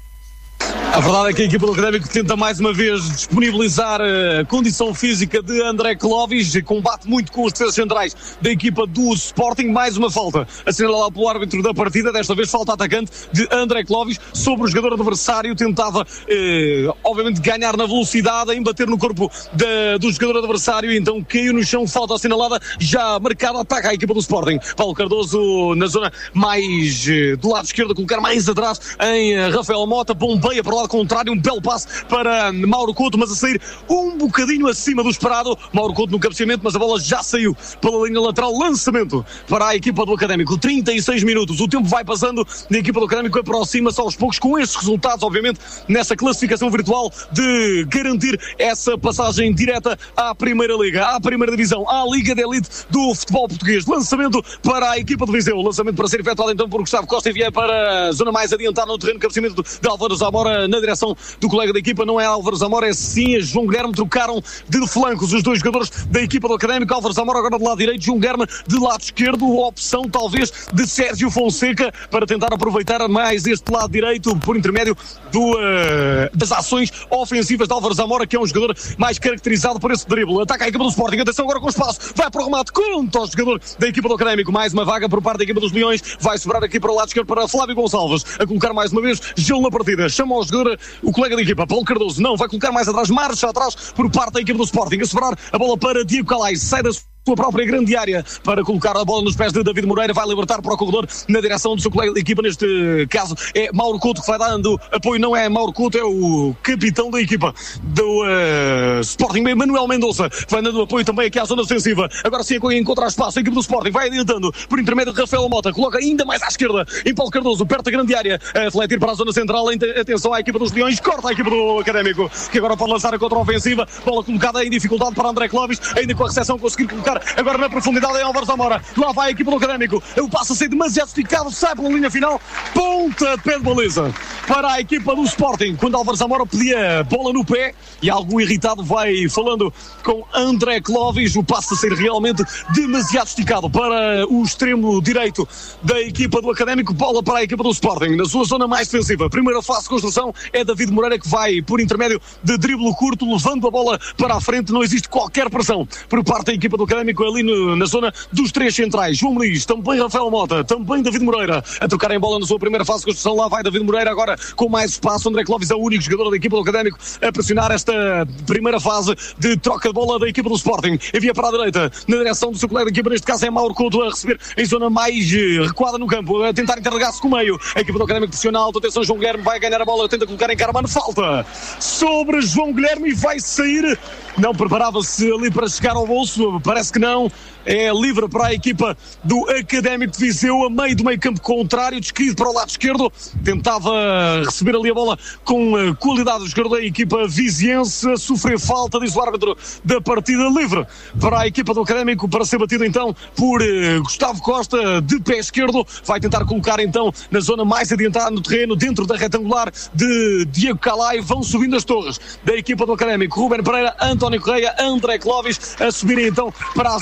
A verdade é que a equipa do Académico tenta mais uma vez disponibilizar a condição física de André Clovis, combate muito com os defesas centrais da equipa do Sporting. Mais uma falta assinalada pelo árbitro da partida, desta vez falta atacante de André Clovis sobre o jogador adversário. Tentava eh, obviamente ganhar na velocidade, em bater no corpo da, do jogador adversário, então caiu no chão. Falta assinalada, já marcada, ataca a equipa do Sporting. Paulo Cardoso na zona mais eh, do lado esquerdo, colocar mais atrás em eh, Rafael Mota, bombeia para o lado contrário, um belo passe para Mauro Couto, mas a sair um bocadinho acima do esperado. Mauro Couto no cabeceamento, mas a bola já saiu pela linha lateral. Lançamento para a equipa do Académico, trinta e seis minutos, o tempo vai passando, a equipa do Académico aproxima-se aos poucos com estes resultados, obviamente nessa classificação virtual, de garantir essa passagem direta à Primeira Liga, à Primeira Divisão, à Liga de Elite do futebol português. Lançamento para a equipa de Viseu, lançamento para ser efetuado então por Gustavo Costa, envia para a zona mais adiantada no terreno, cabeceamento de Álvaro Zamora na direção do colega da equipa. Não é Álvaro Zamora, é sim a João Guilherme. Trocaram de flancos os dois jogadores da equipa do Académico. Álvaro Zamora agora do lado direito, João Guilherme de lado esquerdo. Opção talvez de Sérgio Fonseca para tentar aproveitar mais este lado direito por intermédio do, uh, das ações ofensivas de Álvaro Zamora, que é um jogador mais caracterizado por esse drible. Ataca a equipa do Sporting, atenção agora com o espaço, vai para o remate contra o jogador da equipa do Académico. Mais uma vaga por parte da equipa dos Leões, vai sobrar aqui para o lado esquerdo para Flávio Gonçalves, a colocar mais uma vez gelo na partida. Chama o jogador, o colega da equipa, Paulo Cardoso, não, vai colocar mais atrás, marcha atrás por parte da equipa do Sporting, a sobrar a bola para Diego Calais, sai da sua própria grande área para colocar a bola nos pés de David Moreira, vai libertar para o corredor na direção do seu colega de equipa, neste caso é Mauro Couto que vai dando apoio. Não é Mauro Couto, é o capitão da equipa do uh, Sporting, Manuel Mendonça, que vai dando apoio também aqui à zona defensiva. Agora sim encontra espaço, a equipa do Sporting vai adiantando por intermédio de Rafael Mota, coloca ainda mais à esquerda em Paulo Cardoso, perto da grande área, a refletir para a zona central. Atenção à equipa dos Leões, corta a equipa do Académico, que agora pode lançar a contra-ofensiva, bola colocada em dificuldade para André Clovis, ainda com a recepção conseguir colocar agora na profundidade em Álvaro Zamora. Lá vai a equipa do Académico, o passo a ser demasiado esticado, sai pela linha final, ponta de pé de baliza para a equipa do Sporting, quando Álvaro Zamora pedia bola no pé e algo irritado vai falando com André Clovis. O passo a ser realmente demasiado esticado para o extremo direito da equipa do Académico, bola para a equipa do Sporting na sua zona mais defensiva. Primeira fase de construção é David Moreira, que vai por intermédio de drible curto, levando a bola para a frente. Não existe qualquer pressão por parte da equipa do Académico ali no, na zona dos três centrais. João Muniz, também Rafael Mota, também David Moreira a trocarem bola na sua primeira fase de construção. Lá vai David Moreira agora com mais espaço. André Clovis é o único jogador da equipa do Académico a pressionar esta primeira fase de troca de bola da equipa do Sporting. Envia para a direita na direção do seu colega da equipa, neste caso é Mauro Couto, a receber em zona mais recuada no campo, a tentar interligar-se com o meio. A equipa do Académico pressiona alto, atenção, João Guilherme vai ganhar a bola, tenta colocar em Karaman, falta sobre João Guilherme e vai sair. Não preparava-se ali para chegar ao bolso, parece que não. É livre para a equipa do Académico de Viseu, a meio do meio campo contrário, descaído para o lado esquerdo, tentava receber ali a bola com qualidade. O jogador da equipa viziense a sofrer falta, diz o árbitro da partida. Livre para a equipa do Académico para ser batido então por Gustavo Costa, de pé esquerdo, vai tentar colocar então na zona mais adiantada no terreno, dentro da retangular de Diego Calai. Vão subindo as torres da equipa do Académico, Ruben Pereira, António Correia, André Clovis a subirem então para a zona mais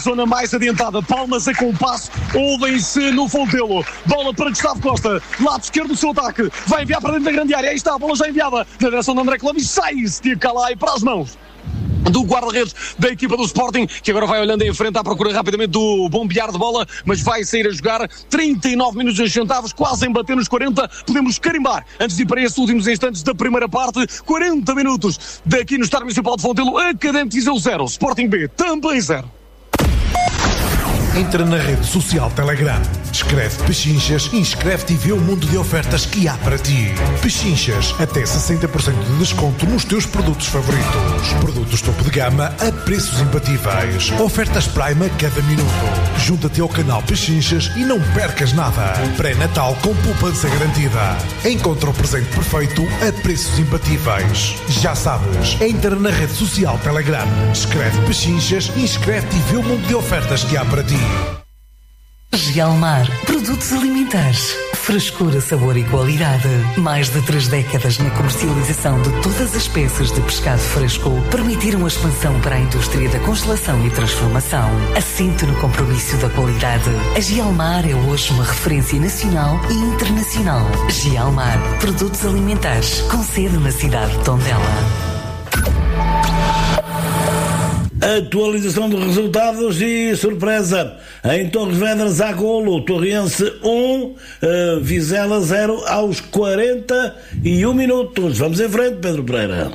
mais adiantada. Palmas a compasso, ouvem-se no Fontelo. Bola para Gustavo Costa, lado esquerdo do seu ataque. Vai enviar para dentro da grande área. Aí está, a bola já enviada na direção de André Clóvis. Sai-se de Calai para as mãos do guarda-redes da equipa do Sporting, que agora vai olhando em frente à procura rapidamente do bombear de bola, mas vai sair a jogar. Trinta e nove minutos acrescentados, quase em bater nos quarenta. Podemos carimbar antes de ir para esses últimos instantes da primeira parte. Quarenta minutos daqui no Estádio Municipal de Fontelo. Académico Viseu zero, Sporting B também zero. Entra na rede social Telegram, escreve Pechinchas e inscreve-te e vê o mundo de ofertas que há para ti. Pechinchas, até sessenta por cento de desconto nos teus produtos favoritos. Produtos topo de gama a preços imbatíveis. Ofertas Prime a cada minuto. Junta-te ao canal Pechinchas e não percas nada. Pré-Natal com poupança garantida. Encontra o presente perfeito a preços imbatíveis. Já sabes, entra na rede social Telegram, escreve Pechinchas e inscreve-te e vê o mundo de ofertas que há para ti. Gelmar, produtos alimentares, frescura, sabor e qualidade. Mais de três décadas na comercialização de todas as espécies de pescado fresco permitiram a expansão para a indústria da congelação e transformação. Assente no compromisso da qualidade. A Gelmar é hoje uma referência nacional e internacional. Gelmar, produtos alimentares, com sede na cidade de Tondela. Atualização dos resultados e surpresa. Em Torres Vedras há golo. Torrense um, uh, Vizela zero aos quarenta e um minutos. Vamos em frente, Pedro Pereira.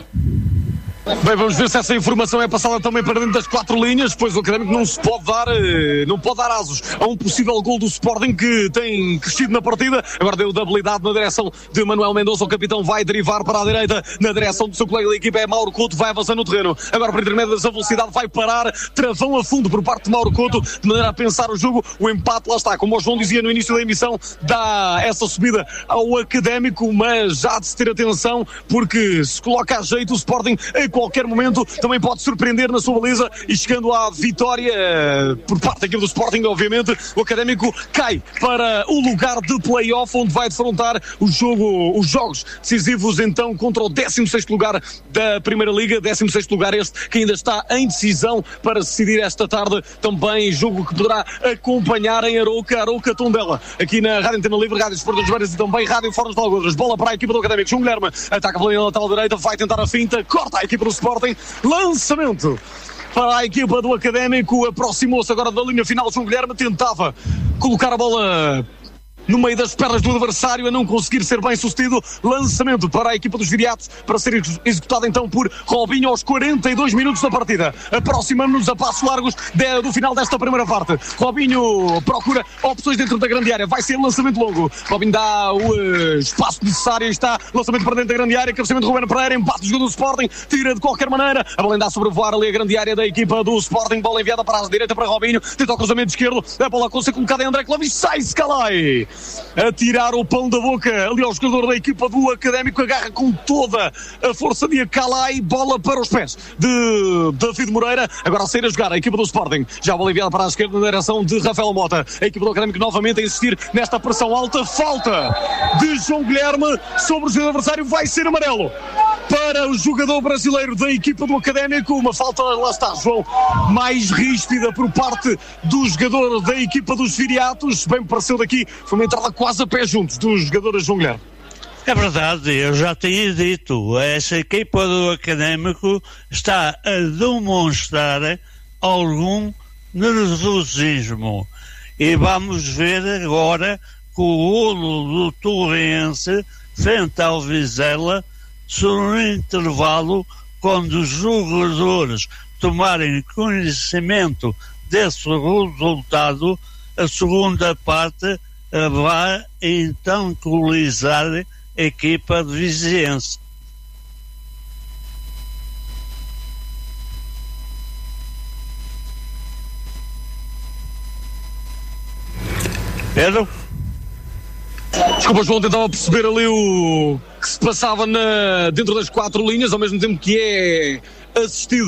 Bem, vamos ver se essa informação é passada também para dentro das quatro linhas, pois o Académico não se pode dar, não pode dar asos a um possível gol do Sporting, que tem crescido na partida. Agora deu de habilidade na direção de Manuel Mendonça. O capitão vai derivar para a direita na direção do seu colega da equipa, é Mauro Couto, vai avançando no terreno. Agora por intermédio dessa velocidade vai parar, travão a fundo por parte de Mauro Couto, de maneira a pensar o jogo. O empate, lá está, como o João dizia no início da emissão, dá essa subida ao Académico, mas já de se ter atenção, porque se coloca a jeito o Sporting a qualquer momento também pode surpreender na sua baliza, e chegando à vitória por parte da equipe do Sporting, obviamente, o Académico cai para o lugar de play-off, onde vai defrontar o jogo, os jogos decisivos então contra o décimo sexto lugar da Primeira Liga, décimo sexto lugar este que ainda está em decisão para decidir esta tarde. Também jogo que poderá acompanhar em Arouca, Arouca Tondela, aqui na Rádio Antena Livre, Rádio Desporto dos Varas e também Rádio Fornos de Algodres. Bola para a equipa do Académico, João Guilherme ataca pela linha lateral direita, vai tentar a finta, corta a equipa do Sporting. Lançamento para a equipa do Académico, aproximou-se agora da linha final. João Guilherme tentava colocar a bola no meio das pernas do adversário, a não conseguir ser bem sucedido. Lançamento para a equipa dos Viriatos, para ser executado então por Robinho aos quarenta e dois minutos da partida. Aproximamos-nos a passos largos de, do final desta primeira parte. Robinho procura opções dentro da grande área, vai ser lançamento longo. Robinho dá o uh, espaço necessário, está lançamento para dentro da grande área, cabeceamento de Ruben Pereira, empate do jogo do Sporting, tira de qualquer maneira, a bola ainda a sobrevoar ali a grande área da equipa do Sporting, bola enviada para a direita para Robinho, tenta o cruzamento esquerdo, a bola consegue colocada em André Clóvis, sai-se Calai a tirar o pão da boca ali ao jogador da equipa do Académico, agarra com toda a força de Calai, bola para os pés de David Moreira, agora a sair a jogar a equipa do Sporting, já a bola enviada para a esquerda na direção de Rafael Mota, a equipa do Académico novamente a insistir nesta pressão alta, falta de João Guilherme sobre o seu adversário, vai ser amarelo para o jogador brasileiro da equipa do Académico, uma falta, lá está João, mais ríspida por parte do jogador da equipa dos Viriatos, bem me pareceu daqui, foi uma entrada quase a pé juntos dos jogadores João Guilherme. É verdade, eu já tinha dito, essa equipa do Académico está a demonstrar algum nervosismo, e vamos ver agora que o golo do Torrense frente ao Vizela, no intervalo, quando os jogadores tomarem conhecimento desse resultado, a segunda parte vai então equalizar a equipa de Viziense. Pedro? Desculpa, João, tentava perceber ali o que se passava na, dentro das quatro linhas, ao mesmo tempo que é assistido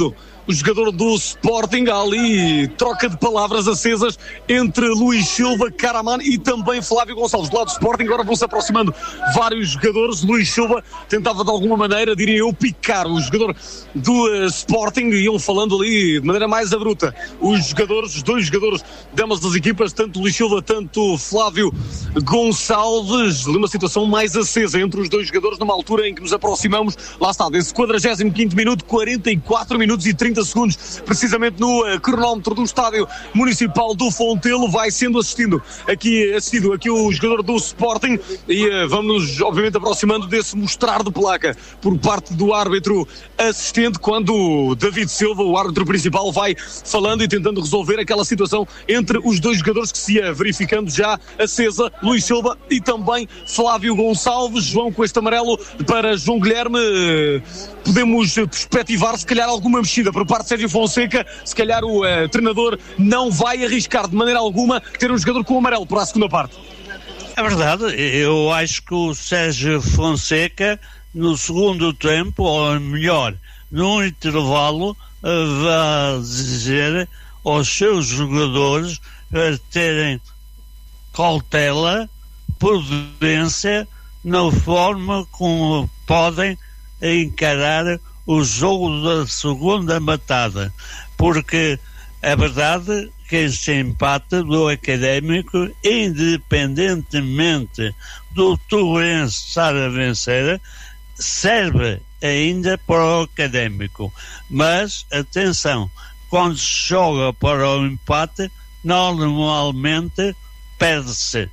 o jogador do Sporting. Há ali troca de palavras acesas entre Luís Silva, Karaman e também Flávio Gonçalves. Do lado do Sporting agora vão-se aproximando vários jogadores. Luís Silva tentava de alguma maneira, diria eu, picar o jogador do uh, Sporting, e iam falando ali de maneira mais abrupta os jogadores, os dois jogadores de ambas as equipas, tanto Luís Silva, tanto Flávio Gonçalves. Ali uma situação mais acesa entre os dois jogadores numa altura em que nos aproximamos, lá está, desse quadragésimo quinto minuto, quarenta e quatro minutos e trinta segundos, precisamente no uh, cronómetro do Estádio Municipal do Fontelo. Vai sendo assistindo aqui, assistido aqui o jogador do Sporting e uh, vamos obviamente aproximando desse mostrar de placa por parte do árbitro assistente, quando David Silva, o árbitro principal, vai falando e tentando resolver aquela situação entre os dois jogadores que se ia verificando já acesa, Luís Silva e também Flávio Gonçalves. João, com este amarelo para João Guilherme, podemos perspectivar se calhar alguma mexida por parte de Sérgio Fonseca. Se calhar o uh, treinador não vai arriscar de maneira alguma ter um jogador com amarelo para a segunda parte. É verdade, eu acho que o Sérgio Fonseca no segundo tempo, ou melhor, no intervalo, vai dizer aos seus jogadores para terem cautela, prudência na forma como podem encarar o jogo da segunda matada, porque é verdade que este empate do Académico, independentemente do Turense estar a vencer, serve ainda para o Académico. Mas, atenção, quando se joga para o empate, normalmente perde-se.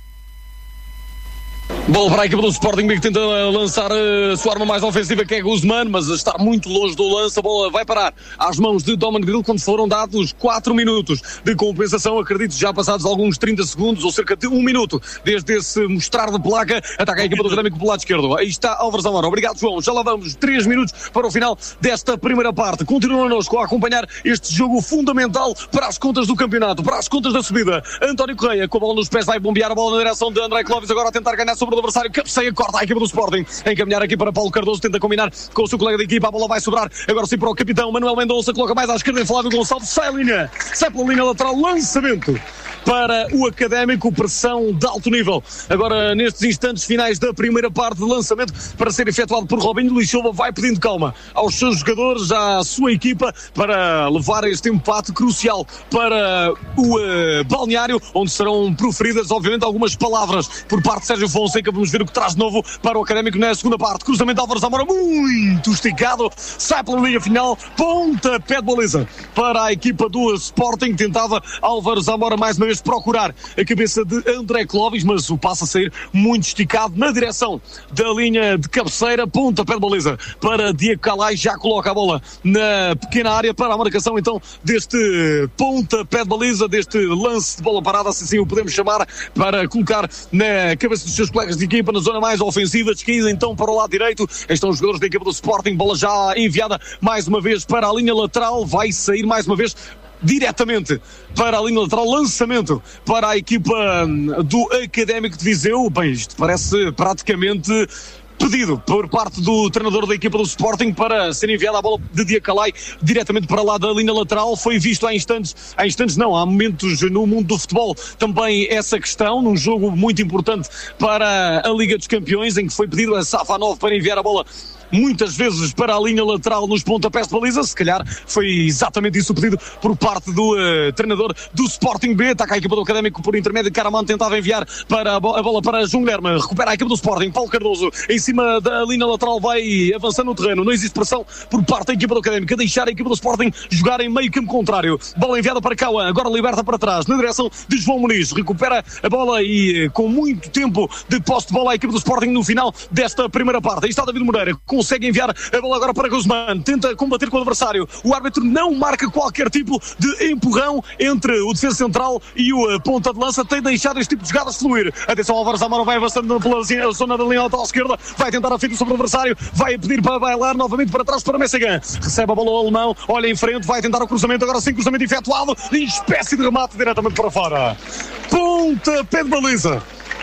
Bola para a equipa do Sporting, que tenta lançar a sua arma mais ofensiva, que é Guzmán, mas está muito longe do lance. A bola vai parar às mãos de Domen Grill quando foram dados quatro minutos de compensação. Acredito já passados alguns trinta segundos ou cerca de um minuto desde esse mostrar de placa. Ataca a equipa do Académico pelo lado esquerdo. Aí está Álvares Amaro. Obrigado, João. Já lá vamos, três minutos para o final desta primeira parte. Continuam connosco a acompanhar este jogo fundamental para as contas do campeonato, para as contas da subida. António Correia com a bola nos pés vai bombear a bola na direção de André Clóvis, agora a tentar ganhar sobre o adversário, cabeceia, corta a equipa do Sporting, encaminhar aqui para Paulo Cardoso, tenta combinar com o seu colega de equipa, a bola vai sobrar, agora sim para o capitão Manuel Mendonça, coloca mais à esquerda em Flávio Gonçalves, sai a linha, sai pela linha lateral, lançamento para o Académico, pressão de alto nível, agora nestes instantes finais da primeira parte de lançamento, para ser efetuado por Robinho. Luís Silva vai pedindo calma aos seus jogadores, à sua equipa, para levar este empate crucial para o uh, balneário, onde serão proferidas obviamente algumas palavras por parte de Sérgio Fonseca. Vamos ver o que traz de novo para o Académico na segunda parte. Cruzamento Álvares Amora, muito esticado, sai pela linha final, ponta pé de baliza para a equipa do Sporting. Tentava Álvares Amora mais uma vez procurar a cabeça de André Clóvis, mas o passo a sair muito esticado na direção da linha de cabeceira, ponta pé de baliza para Diego Calais, já coloca a bola na pequena área para a marcação então deste ponta pé de baliza, deste lance de bola parada, se assim o podemos chamar, para colocar na cabeça dos seus colegas de equipa na zona mais ofensiva. Descaída então para o lado direito, estão os jogadores da equipa do Sporting, bola já enviada mais uma vez para a linha lateral, vai sair mais uma vez diretamente para a linha lateral, lançamento para a equipa do Académico de Viseu. Bem, isto parece praticamente pedido por parte do treinador da equipa do Sporting para ser enviada a bola de Diego Calais diretamente para lá da linha lateral. Foi visto há instantes, há instantes não, há momentos no mundo do futebol também essa questão, num jogo muito importante para a Liga dos Campeões, em que foi pedido a Safanov para enviar a bola muitas vezes para a linha lateral nos pontapés de baliza. Se calhar foi exatamente isso o pedido por parte do uh, treinador do Sporting B. Ataca a equipa do Académico por intermédio de Karaman, tentava enviar para a, bo- a bola para João Guilherme, recupera a equipa do Sporting, Paulo Cardoso em cima da linha lateral, vai avançando no terreno, não existe pressão por parte da equipa do Académico, a deixar a equipa do Sporting jogar em meio campo contrário. Bola enviada para Cauã, agora liberta para trás na direção de João Muniz, recupera a bola e com muito tempo de posse de bola a equipa do Sporting no final desta primeira parte. Aí está David Moreira, consegue enviar a bola agora para Guzmán, tenta combater com o adversário, o árbitro não marca qualquer tipo de empurrão entre o defesa central e o ponta de lança, tem deixado este tipo de jogadas fluir. Atenção, Álvares Amaro vai avançando pela zona da linha lateral esquerda, vai tentar a fita sobre o adversário, vai pedir para bailar novamente para trás para Messegan, recebe a bola o alemão, olha em frente, vai tentar o cruzamento, agora sim cruzamento efetuado, espécie de remate diretamente para fora, ponta pé de baliza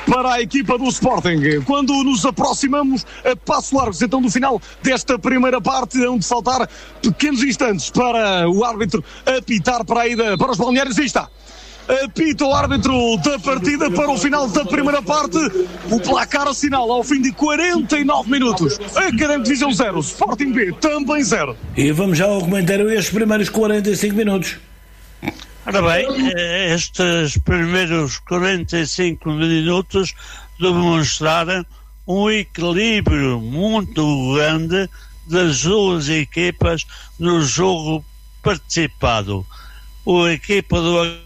para a equipa do Sporting. Quando nos aproximamos a passo largos, então, do final desta primeira parte, onde faltar pequenos instantes para o árbitro apitar para a ida para os balneários. Aí está. Apita o árbitro da partida para o final da primeira parte. O placar assinala ao fim de quarenta e nove minutos. Académico de Viseu zero, Sporting B também zero. E vamos já ao comentário estes primeiros quarenta e cinco minutos. Ora bem, estes primeiros quarenta e cinco minutos demonstraram um equilíbrio muito grande das duas equipas no jogo participado. A equipa do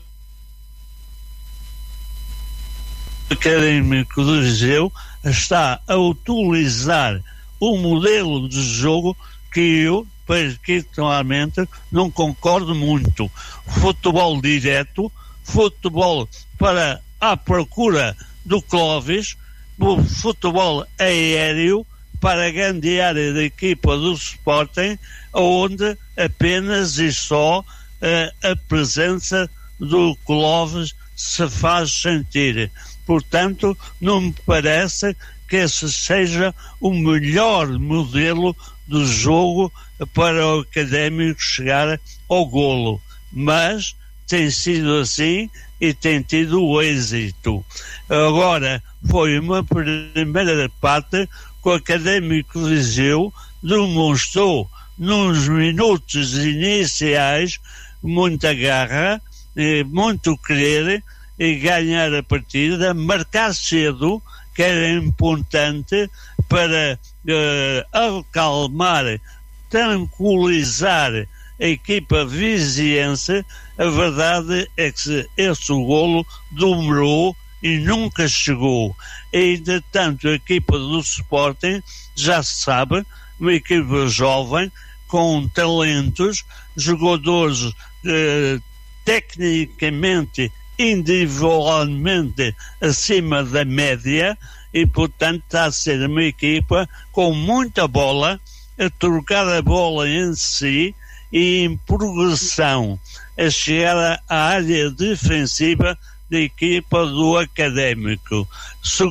Académico de Viseu está a utilizar um modelo de jogo que eu, particularmente, não concordo muito. Futebol direto, futebol para a procura do Clóvis, o futebol aéreo para a grande área da equipa do Sporting, onde apenas e só uh, a presença do Clóvis se faz sentir. Portanto, não me parece que esse seja o melhor modelo do jogo para o Académico chegar ao golo. Mas tem sido assim e tem tido o êxito. Agora, foi uma primeira parte que o Académico de Viseu demonstrou nos minutos iniciais muita garra, muito querer e ganhar a partida, marcar cedo, que era importante para uh, acalmar, tranquilizar a equipa viziense. A verdade é que esse golo demorou e nunca chegou. E, entretanto, a equipa do Sporting, já se sabe, uma equipa jovem, com talentos, jogadores uh, tecnicamente, individualmente acima da média, e portanto está a ser uma equipa com muita bola, a trocar a bola em si e em progressão, a chegar à área defensiva da equipa do Académico. Se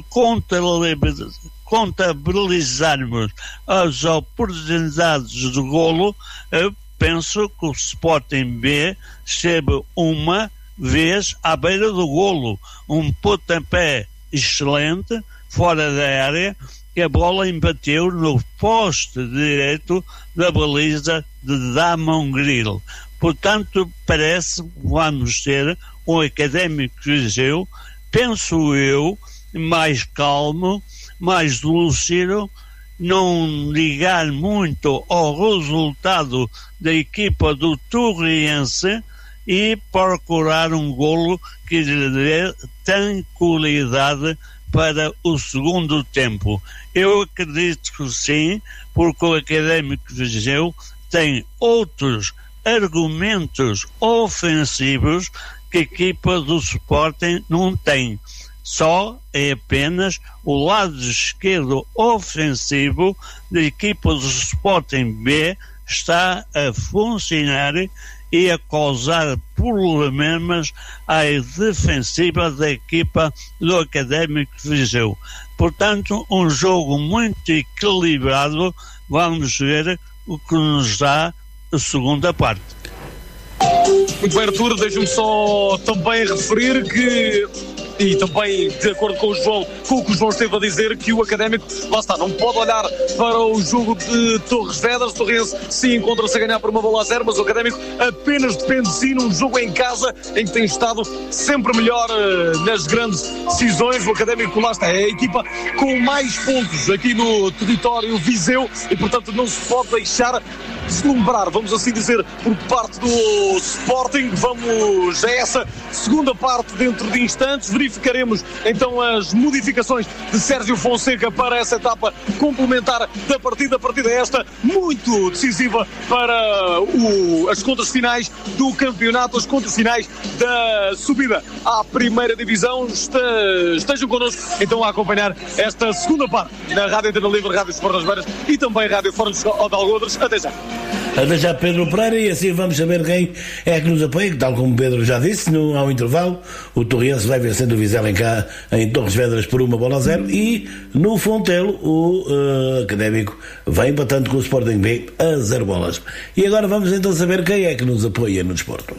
contabilizarmos as oportunidades de golo, eu penso que o Sporting B esteve uma vez à beira do golo, um pontapé excelente fora da área, que a bola embateu no poste direito da baliza de Damon Grill. Portanto, parece que vamos ter um Académico de Viseu, penso eu, mais calmo, mais lúcido, não ligar muito ao resultado da equipa do Torriense e procurar um golo que lhe dê tranquilidade para o segundo tempo. Eu acredito que sim, porque o Académico de Viseu tem outros argumentos ofensivos que a equipa do Sporting não tem. Só é apenas o lado esquerdo ofensivo da equipa do Sporting B está a funcionar e a causar problemas à defensiva da equipa do Académico de Viseu. Portanto, um jogo muito equilibrado. Vamos ver o que nos dá a segunda parte. Muito bem, Arturo, deixa-me só também referir que, e também de acordo com o João, com o que o João esteve a dizer, que o Académico, lá está, não pode olhar para o jogo de Torres Vedras. Torrense sim encontra-se a ganhar por uma bola a zero, mas o Académico apenas depende de si num jogo em casa em que tem estado sempre melhor uh, nas grandes decisões. O Académico, lá está, é a equipa com mais pontos aqui no território Viseu e, portanto, não se pode deixar deslumbrar, vamos assim dizer, por parte do Sporting. Vamos a essa segunda parte dentro de instantes. Verificaremos então as modificações de Sérgio Fonseca para essa etapa complementar da partida. A partida esta muito decisiva para o, as contas finais do campeonato, as contas finais da subida à primeira divisão. Estejam connosco então a acompanhar esta segunda parte na Rádio Antena Livre, Rádio Sport das Beiras e também Rádio Fornos de Algodres. Até já. Até já Pedro Pereira, e assim vamos saber quem é que nos apoia, que tal como Pedro já disse, no, ao intervalo, o Torriense vai vencendo o Vizela em, cá, em Torres Vedras por uma bola a zero, e no Fontelo o uh, Académico vai empatando com o Sporting B a zero bolas. E agora vamos então saber quem é que nos apoia no desporto.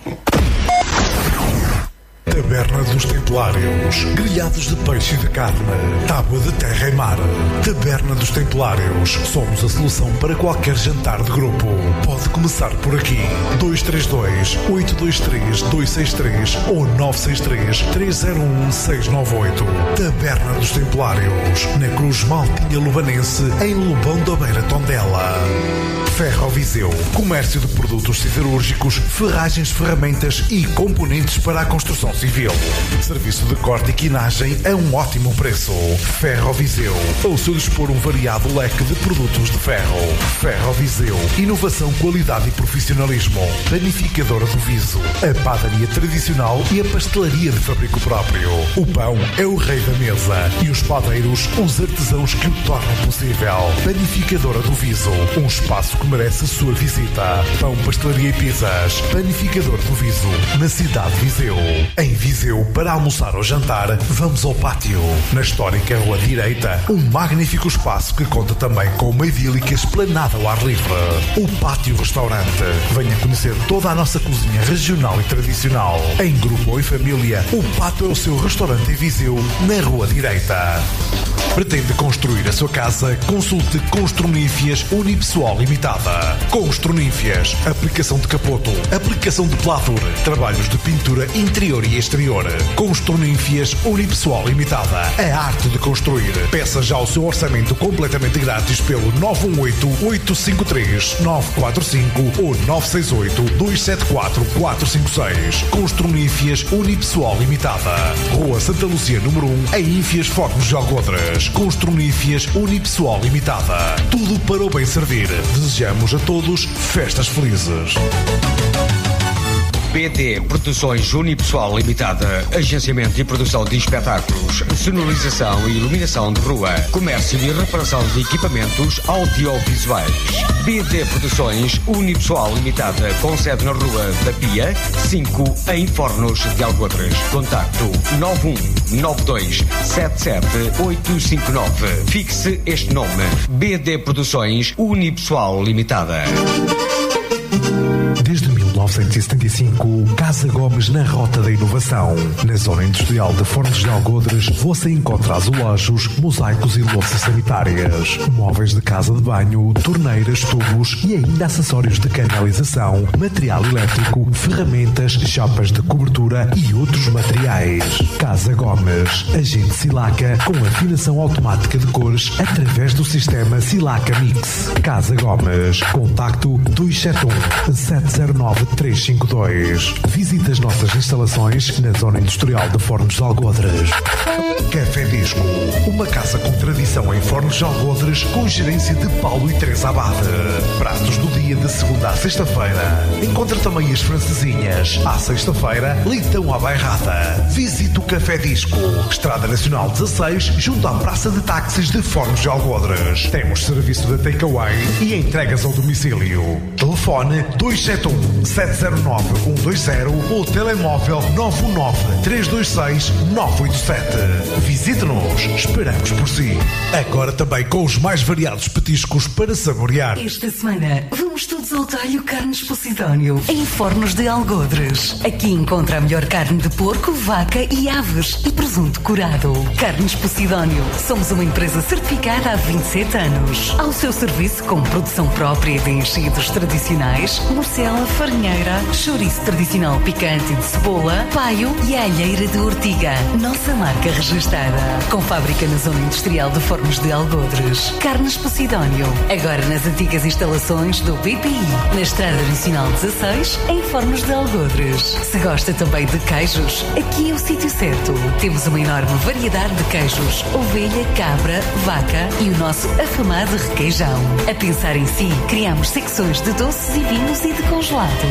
Taberna dos Templários, grelhados de peixe e de carne, tábua de terra e mar. Taberna dos Templários, somos a solução para qualquer jantar de grupo. Pode começar por aqui. dois três dois, oito dois três, dois seis três ou nove seis três, três zero um, seis nove oito. Taberna dos Templários, na Cruz Maltinha Lubanense, em Lobão da Beira, Tondela. Ferro Viseu, comércio de produtos siderúrgicos, ferragens, ferramentas e componentes para a construção civil. Serviço de corte e quinagem a um ótimo preço. Ferro Viseu, ao seu dispor um variado leque de produtos de ferro. Ferro Viseu, inovação, qualidade e profissionalismo. Panificadora do Viso, a padaria tradicional e a pastelaria de fabrico próprio. O pão é o rei da mesa e os padeiros, os artesãos que o tornam possível. Panificadora do Viso, um espaço que merece a sua visita. Pão, pastelaria e pizzas. Panificador do Viso, na cidade de Viseu. Em Viseu, para almoçar ou jantar, vamos ao pátio. Na histórica Rua Direita, um magnífico espaço que conta também com uma idílica esplanada ao ar livre. O Pátio Restaurante. Venha conhecer toda a nossa cozinha regional e tradicional. Em grupo ou em família, o Pátio é o seu restaurante em Viseu, na Rua Direita. Pretende construir a sua casa? Consulte Construnífias Unipessoal Limitada. Construnífias, aplicação de capoto, aplicação de pladur, trabalhos de pintura interior e exterior. Construnífias Unipessoal Limitada. A arte de construir. Peça já o seu orçamento completamente grátis pelo nove um oito, oito cinco três, nove quatro cinco ou nove seis oito, dois sete quatro, quatro cinco seis. Construnífias Unipessoal Limitada. Rua Santa Lúcia, número um, em Ínfias, Fornos de Algodres. Construnífias Unipessoal Limitada. Tudo para o bem servir. Desejamos a todos festas felizes. B D Produções Unipessoal Limitada, agenciamento e produção de espetáculos, sonorização e iluminação de rua, comércio e reparação de equipamentos audiovisuais. B D Produções Unipessoal Limitada, com sede na Rua da Pia, cinco, em Fornos de Algodres. Contacto nove um nove dois sete sete oito cinco nove. Fixe este nome: B D Produções Unipessoal Limitada. Desde mil novecentos e setenta e cinco, Casa Gomes na Rota da Inovação. Na zona industrial de Fornos de Algodres, você encontra azulejos, mosaicos e louças sanitárias, móveis de casa de banho, torneiras, tubos e ainda acessórios de canalização, material elétrico, ferramentas, chapas de cobertura e outros materiais. Casa Gomes, agente Silaca com afinação automática de cores através do sistema Silaca Mix. Casa Gomes, contacto dois sete um, sete zero nove, três cinco dois. Visite as nossas instalações na zona industrial de Fornos de Algodres. Café Disco, uma casa com tradição em Fornos de Algodres, com gerência de Paulo e Teresa Abade. Pratos do dia de segunda à sexta-feira. Encontra também as francesinhas. À sexta-feira, leitão à bairrada. Visite o Café Disco, Estrada Nacional dezasseis, junto à Praça de Táxis de Fornos de Algodres. Temos serviço de takeaway e entregas ao domicílio. Telefone dois sete um, sete zero nove, um dois zero ou telemóvel nove um nove, três dois seis, nove oito sete. Visite-nos, esperamos por si. Agora também com os mais variados petiscos para saborear. Esta semana vamos todos ao talho Carnes Posidónio, em Fornos de Algodres. Aqui encontra a melhor carne de porco, vaca e aves e presunto curado. Carnes Posidónio. Somos uma empresa certificada há vinte e sete anos. Ao seu serviço com produção própria de enchidos tradicionais, morcela, farinheira, chouriço tradicional picante de cebola, paio e alheira de ortiga. Nossa marca registrada. Com fábrica na zona industrial de Fornos de Algodres. Carnes Posidónio. Agora nas antigas instalações do B P I. Na Estrada Nacional dezasseis, em Fornos de Algodres. Se gosta também de queijos, aqui é o sítio certo. Temos uma enorme variedade de queijos. Ovelha, cabra, vaca e o nosso afamado requeijão. A pensar em si, criamos secções de doces e vinhos e de congelados.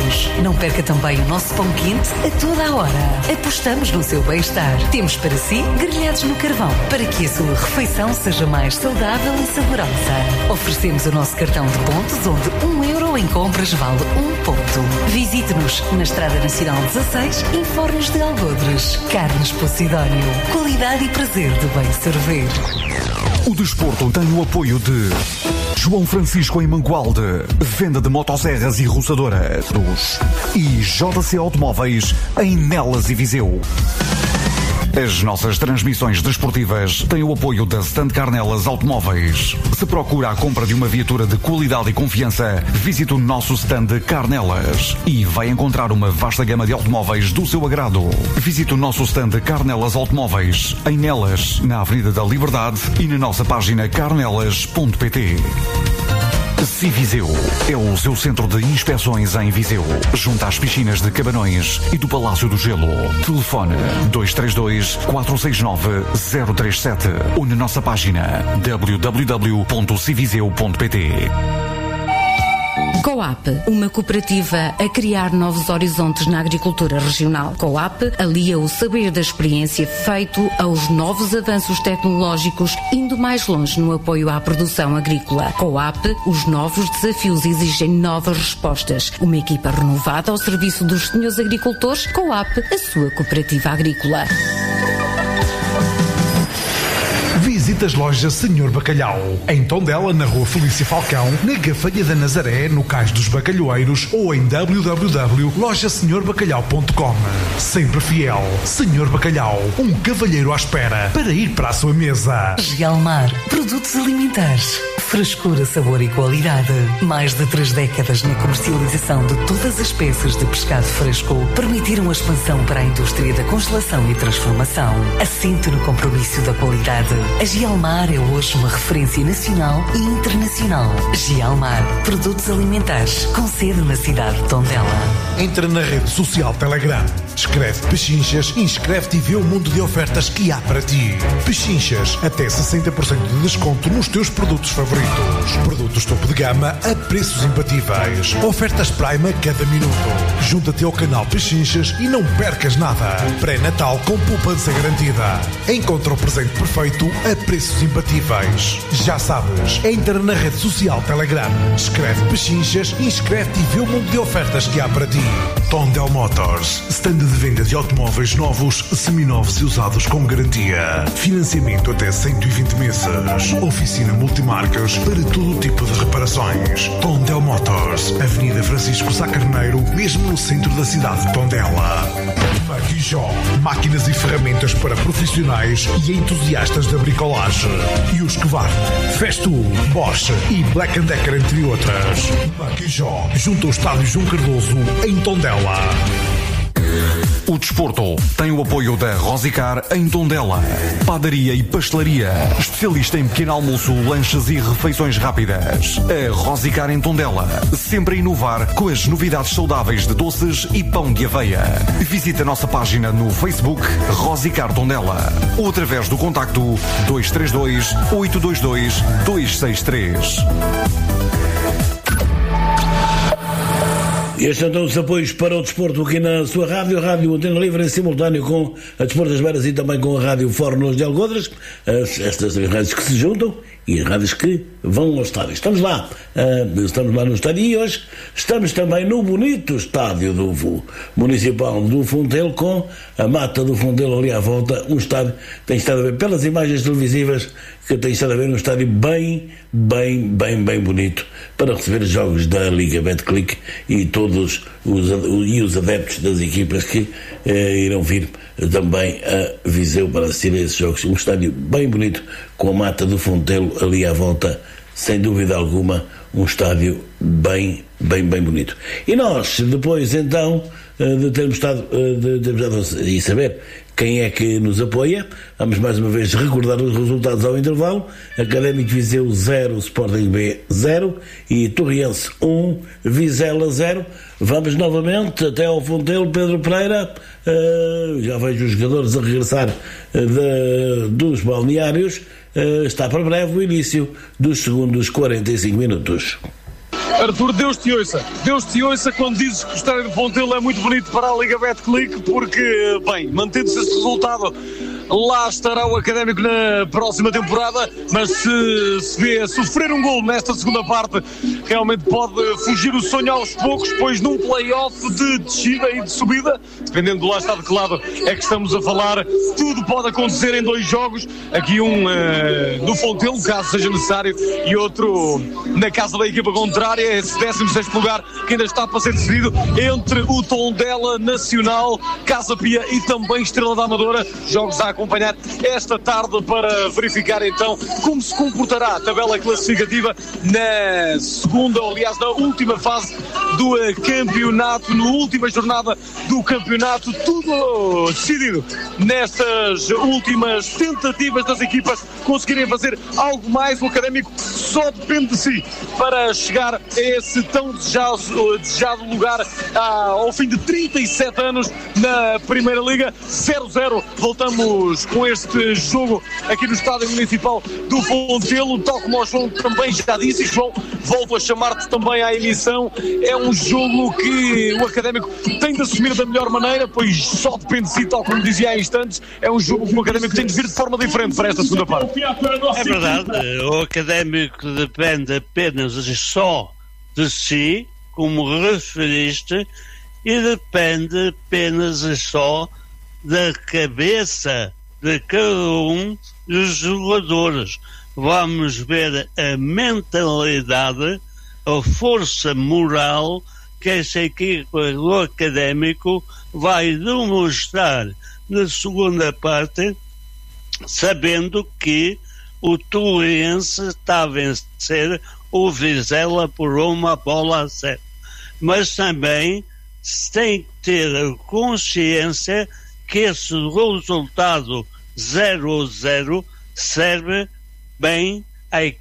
alimentos. Não perca também o nosso pão quente a toda a hora. Apostamos no seu bem-estar. Temos para si grelhados no carvão, para que a sua refeição seja mais saudável e saborosa. Oferecemos o nosso cartão de pontos, onde um euro em compras vale um ponto. Visite-nos na Estrada Nacional dezasseis, em Fornos de Algodres. Carnes Posidónio. Qualidade e prazer de bem servir. O desporto tem o apoio de João Francisco em Mangualde, venda de motosserras e roçadoras, e J C Automóveis em Nelas e Viseu. As nossas transmissões desportivas têm o apoio da Stand Carnelas Automóveis. Se procura a compra de uma viatura de qualidade e confiança, visite o nosso stand Carnelas e vai encontrar uma vasta gama de automóveis do seu agrado. Visite o nosso stand Carnelas Automóveis em Nelas, na Avenida da Liberdade, e na nossa página carnelas ponto pt. Civiseu é o seu centro de inspeções em Viseu, junto às piscinas de Cabanões e do Palácio do Gelo. Telefone dois três dois, quatro seis nove, zero três sete ou na nossa página w w w ponto civiseu ponto pt. Coap, uma cooperativa a criar novos horizontes na agricultura regional. Coap alia o saber da experiência feito aos novos avanços tecnológicos, indo mais longe no apoio à produção agrícola. Coap, os novos desafios exigem novas respostas. Uma equipa renovada ao serviço dos senhores agricultores. Coap, a sua cooperativa agrícola. Visite as lojas Senhor Bacalhau, em Tondela, na Rua Felícia Falcão, na Gafanha da Nazaré, no Cais dos Bacalhoeiros, ou em w w w ponto loja senhor bacalhau ponto com. Sempre fiel, Senhor Bacalhau, um cavalheiro à espera para ir para a sua mesa. Gialmar, produtos alimentares. Frescura, sabor e qualidade. Mais de três décadas na comercialização de todas as peças de pescado fresco permitiram a expansão para a indústria da congelação e transformação. Assente no compromisso da qualidade. A Gialmar é hoje uma referência nacional e internacional. Gialmar, produtos alimentares, com sede na cidade de Tondela. Entra na rede social Telegram, escreve Pechinchas e inscreve-te e vê o mundo de ofertas que há para ti. Pechinchas, até sessenta por cento de desconto nos teus produtos favoritos. Produtos topo de gama a preços imbatíveis. Ofertas Prime a cada minuto. Junta-te ao canal Pechinchas e não percas nada. Pré-Natal com poupança garantida. Encontra o presente perfeito a preços imbatíveis. Já sabes, entra na rede social Telegram, escreve Pechinchas e inscreve-te e vê o mundo de ofertas que há para ti. Tondel Motors, stand de venda de automóveis novos, seminovos e usados com garantia. Financiamento até cento e vinte meses. Oficina multimarcas para todo tipo de reparações. Tondel Motors, Avenida Francisco Sá Carneiro, mesmo no centro da cidade de Tondela. Maquijó, máquinas e ferramentas para profissionais e entusiastas da bricolagem. E os Husqvarna, Festool, Bosch e Black and Decker, entre outras. Maquijó, junto ao Estádio João Cardoso, em Tondela. O desporto tem o apoio da Rosicar em Tondela. Padaria e pastelaria. Especialista em pequeno almoço, lanches e refeições rápidas. A Rosicar em Tondela. Sempre a inovar com as novidades saudáveis de doces e pão de aveia. Visite a nossa página no Facebook Rosicar Tondela ou através do contacto dois três dois, oito dois dois, dois seis três. Estes são os apoios para o desporto aqui na sua rádio, a Rádio Antena Livre, em simultâneo com a Desporto das Beiras e também com a Rádio Fornos de Algodres, estas rádios que se juntam e as rádios que vão ao estádio. Estamos lá, uh, estamos lá no estádio e hoje estamos também no bonito estádio do Municipal do Fontelo, com a mata do Fontelo ali à volta, um estádio que tem estado a ver pelas imagens televisivas, que tem estado a ver um estádio bem, bem, bem, bem bonito para receber os jogos da Liga Betclic e todos os, e os adeptos das equipas que eh, irão vir também a Viseu para assistir a esses jogos. Um estádio bem bonito, com a mata do Fontelo ali à volta, sem dúvida alguma, um estádio bem, bem, bem bonito. E nós, depois então de termos estado de termos estado e saber quem é que nos apoia, vamos mais uma vez recordar os resultados ao intervalo. Académico Viseu zero, Sporting B zero e Torriense um, Vizela zero. Vamos novamente até ao Fontelo. Pedro Pereira, uh, já vejo os jogadores a regressar uh, de, dos balneários. Uh, está para breve o início dos segundos quarenta e cinco minutos. Arthur, Deus te ouça. Deus te ouça quando dizes que o Estádio do Fontelo é muito bonito para a Liga Betclic, porque, bem, mantendo-se este resultado, lá estará o Académico na próxima temporada, mas se se vê a sofrer um gol nesta segunda parte, realmente pode fugir o sonho aos poucos, pois num play-off de descida e de subida, dependendo do lá está de que lado é que estamos a falar, tudo pode acontecer em dois jogos, aqui um uh, no Fontelo, caso seja necessário, e outro na casa da equipa contrária, esse décimo sexto lugar que ainda está para ser decidido entre o Tondela, Nacional, Casa Pia e também Estrela da Amadora, jogos a acompanhar esta tarde para verificar então como se comportará a tabela classificativa na segunda, ou aliás na última fase do campeonato, na última jornada do campeonato, tudo decidido nestas últimas tentativas das equipas conseguirem fazer algo mais. O Académico só depende de si para chegar a esse tão desejado, desejado lugar ao fim de trinta e sete anos na Primeira Liga. Zero a zero, voltamos com este jogo aqui no Estádio Municipal do Fontelo, tal como o João também já disse. João, volto a chamar-te também à emissão. É um jogo que o Académico tem de assumir da melhor maneira, pois só depende de si, tal como dizia há instantes. É um jogo que o Académico tem de vir de forma diferente para esta segunda parte. É verdade, o Académico depende apenas e só de si, como referiste, e depende apenas e só da cabeça de cada um dos jogadores. Vamos ver a mentalidade, a força moral que essa equipa do Académico vai demonstrar na segunda parte, sabendo que o Turense está a vencer o Vizela por uma bola a zero. Mas também se tem que ter a consciência que esse resultado zero a zero serve bem à equipe.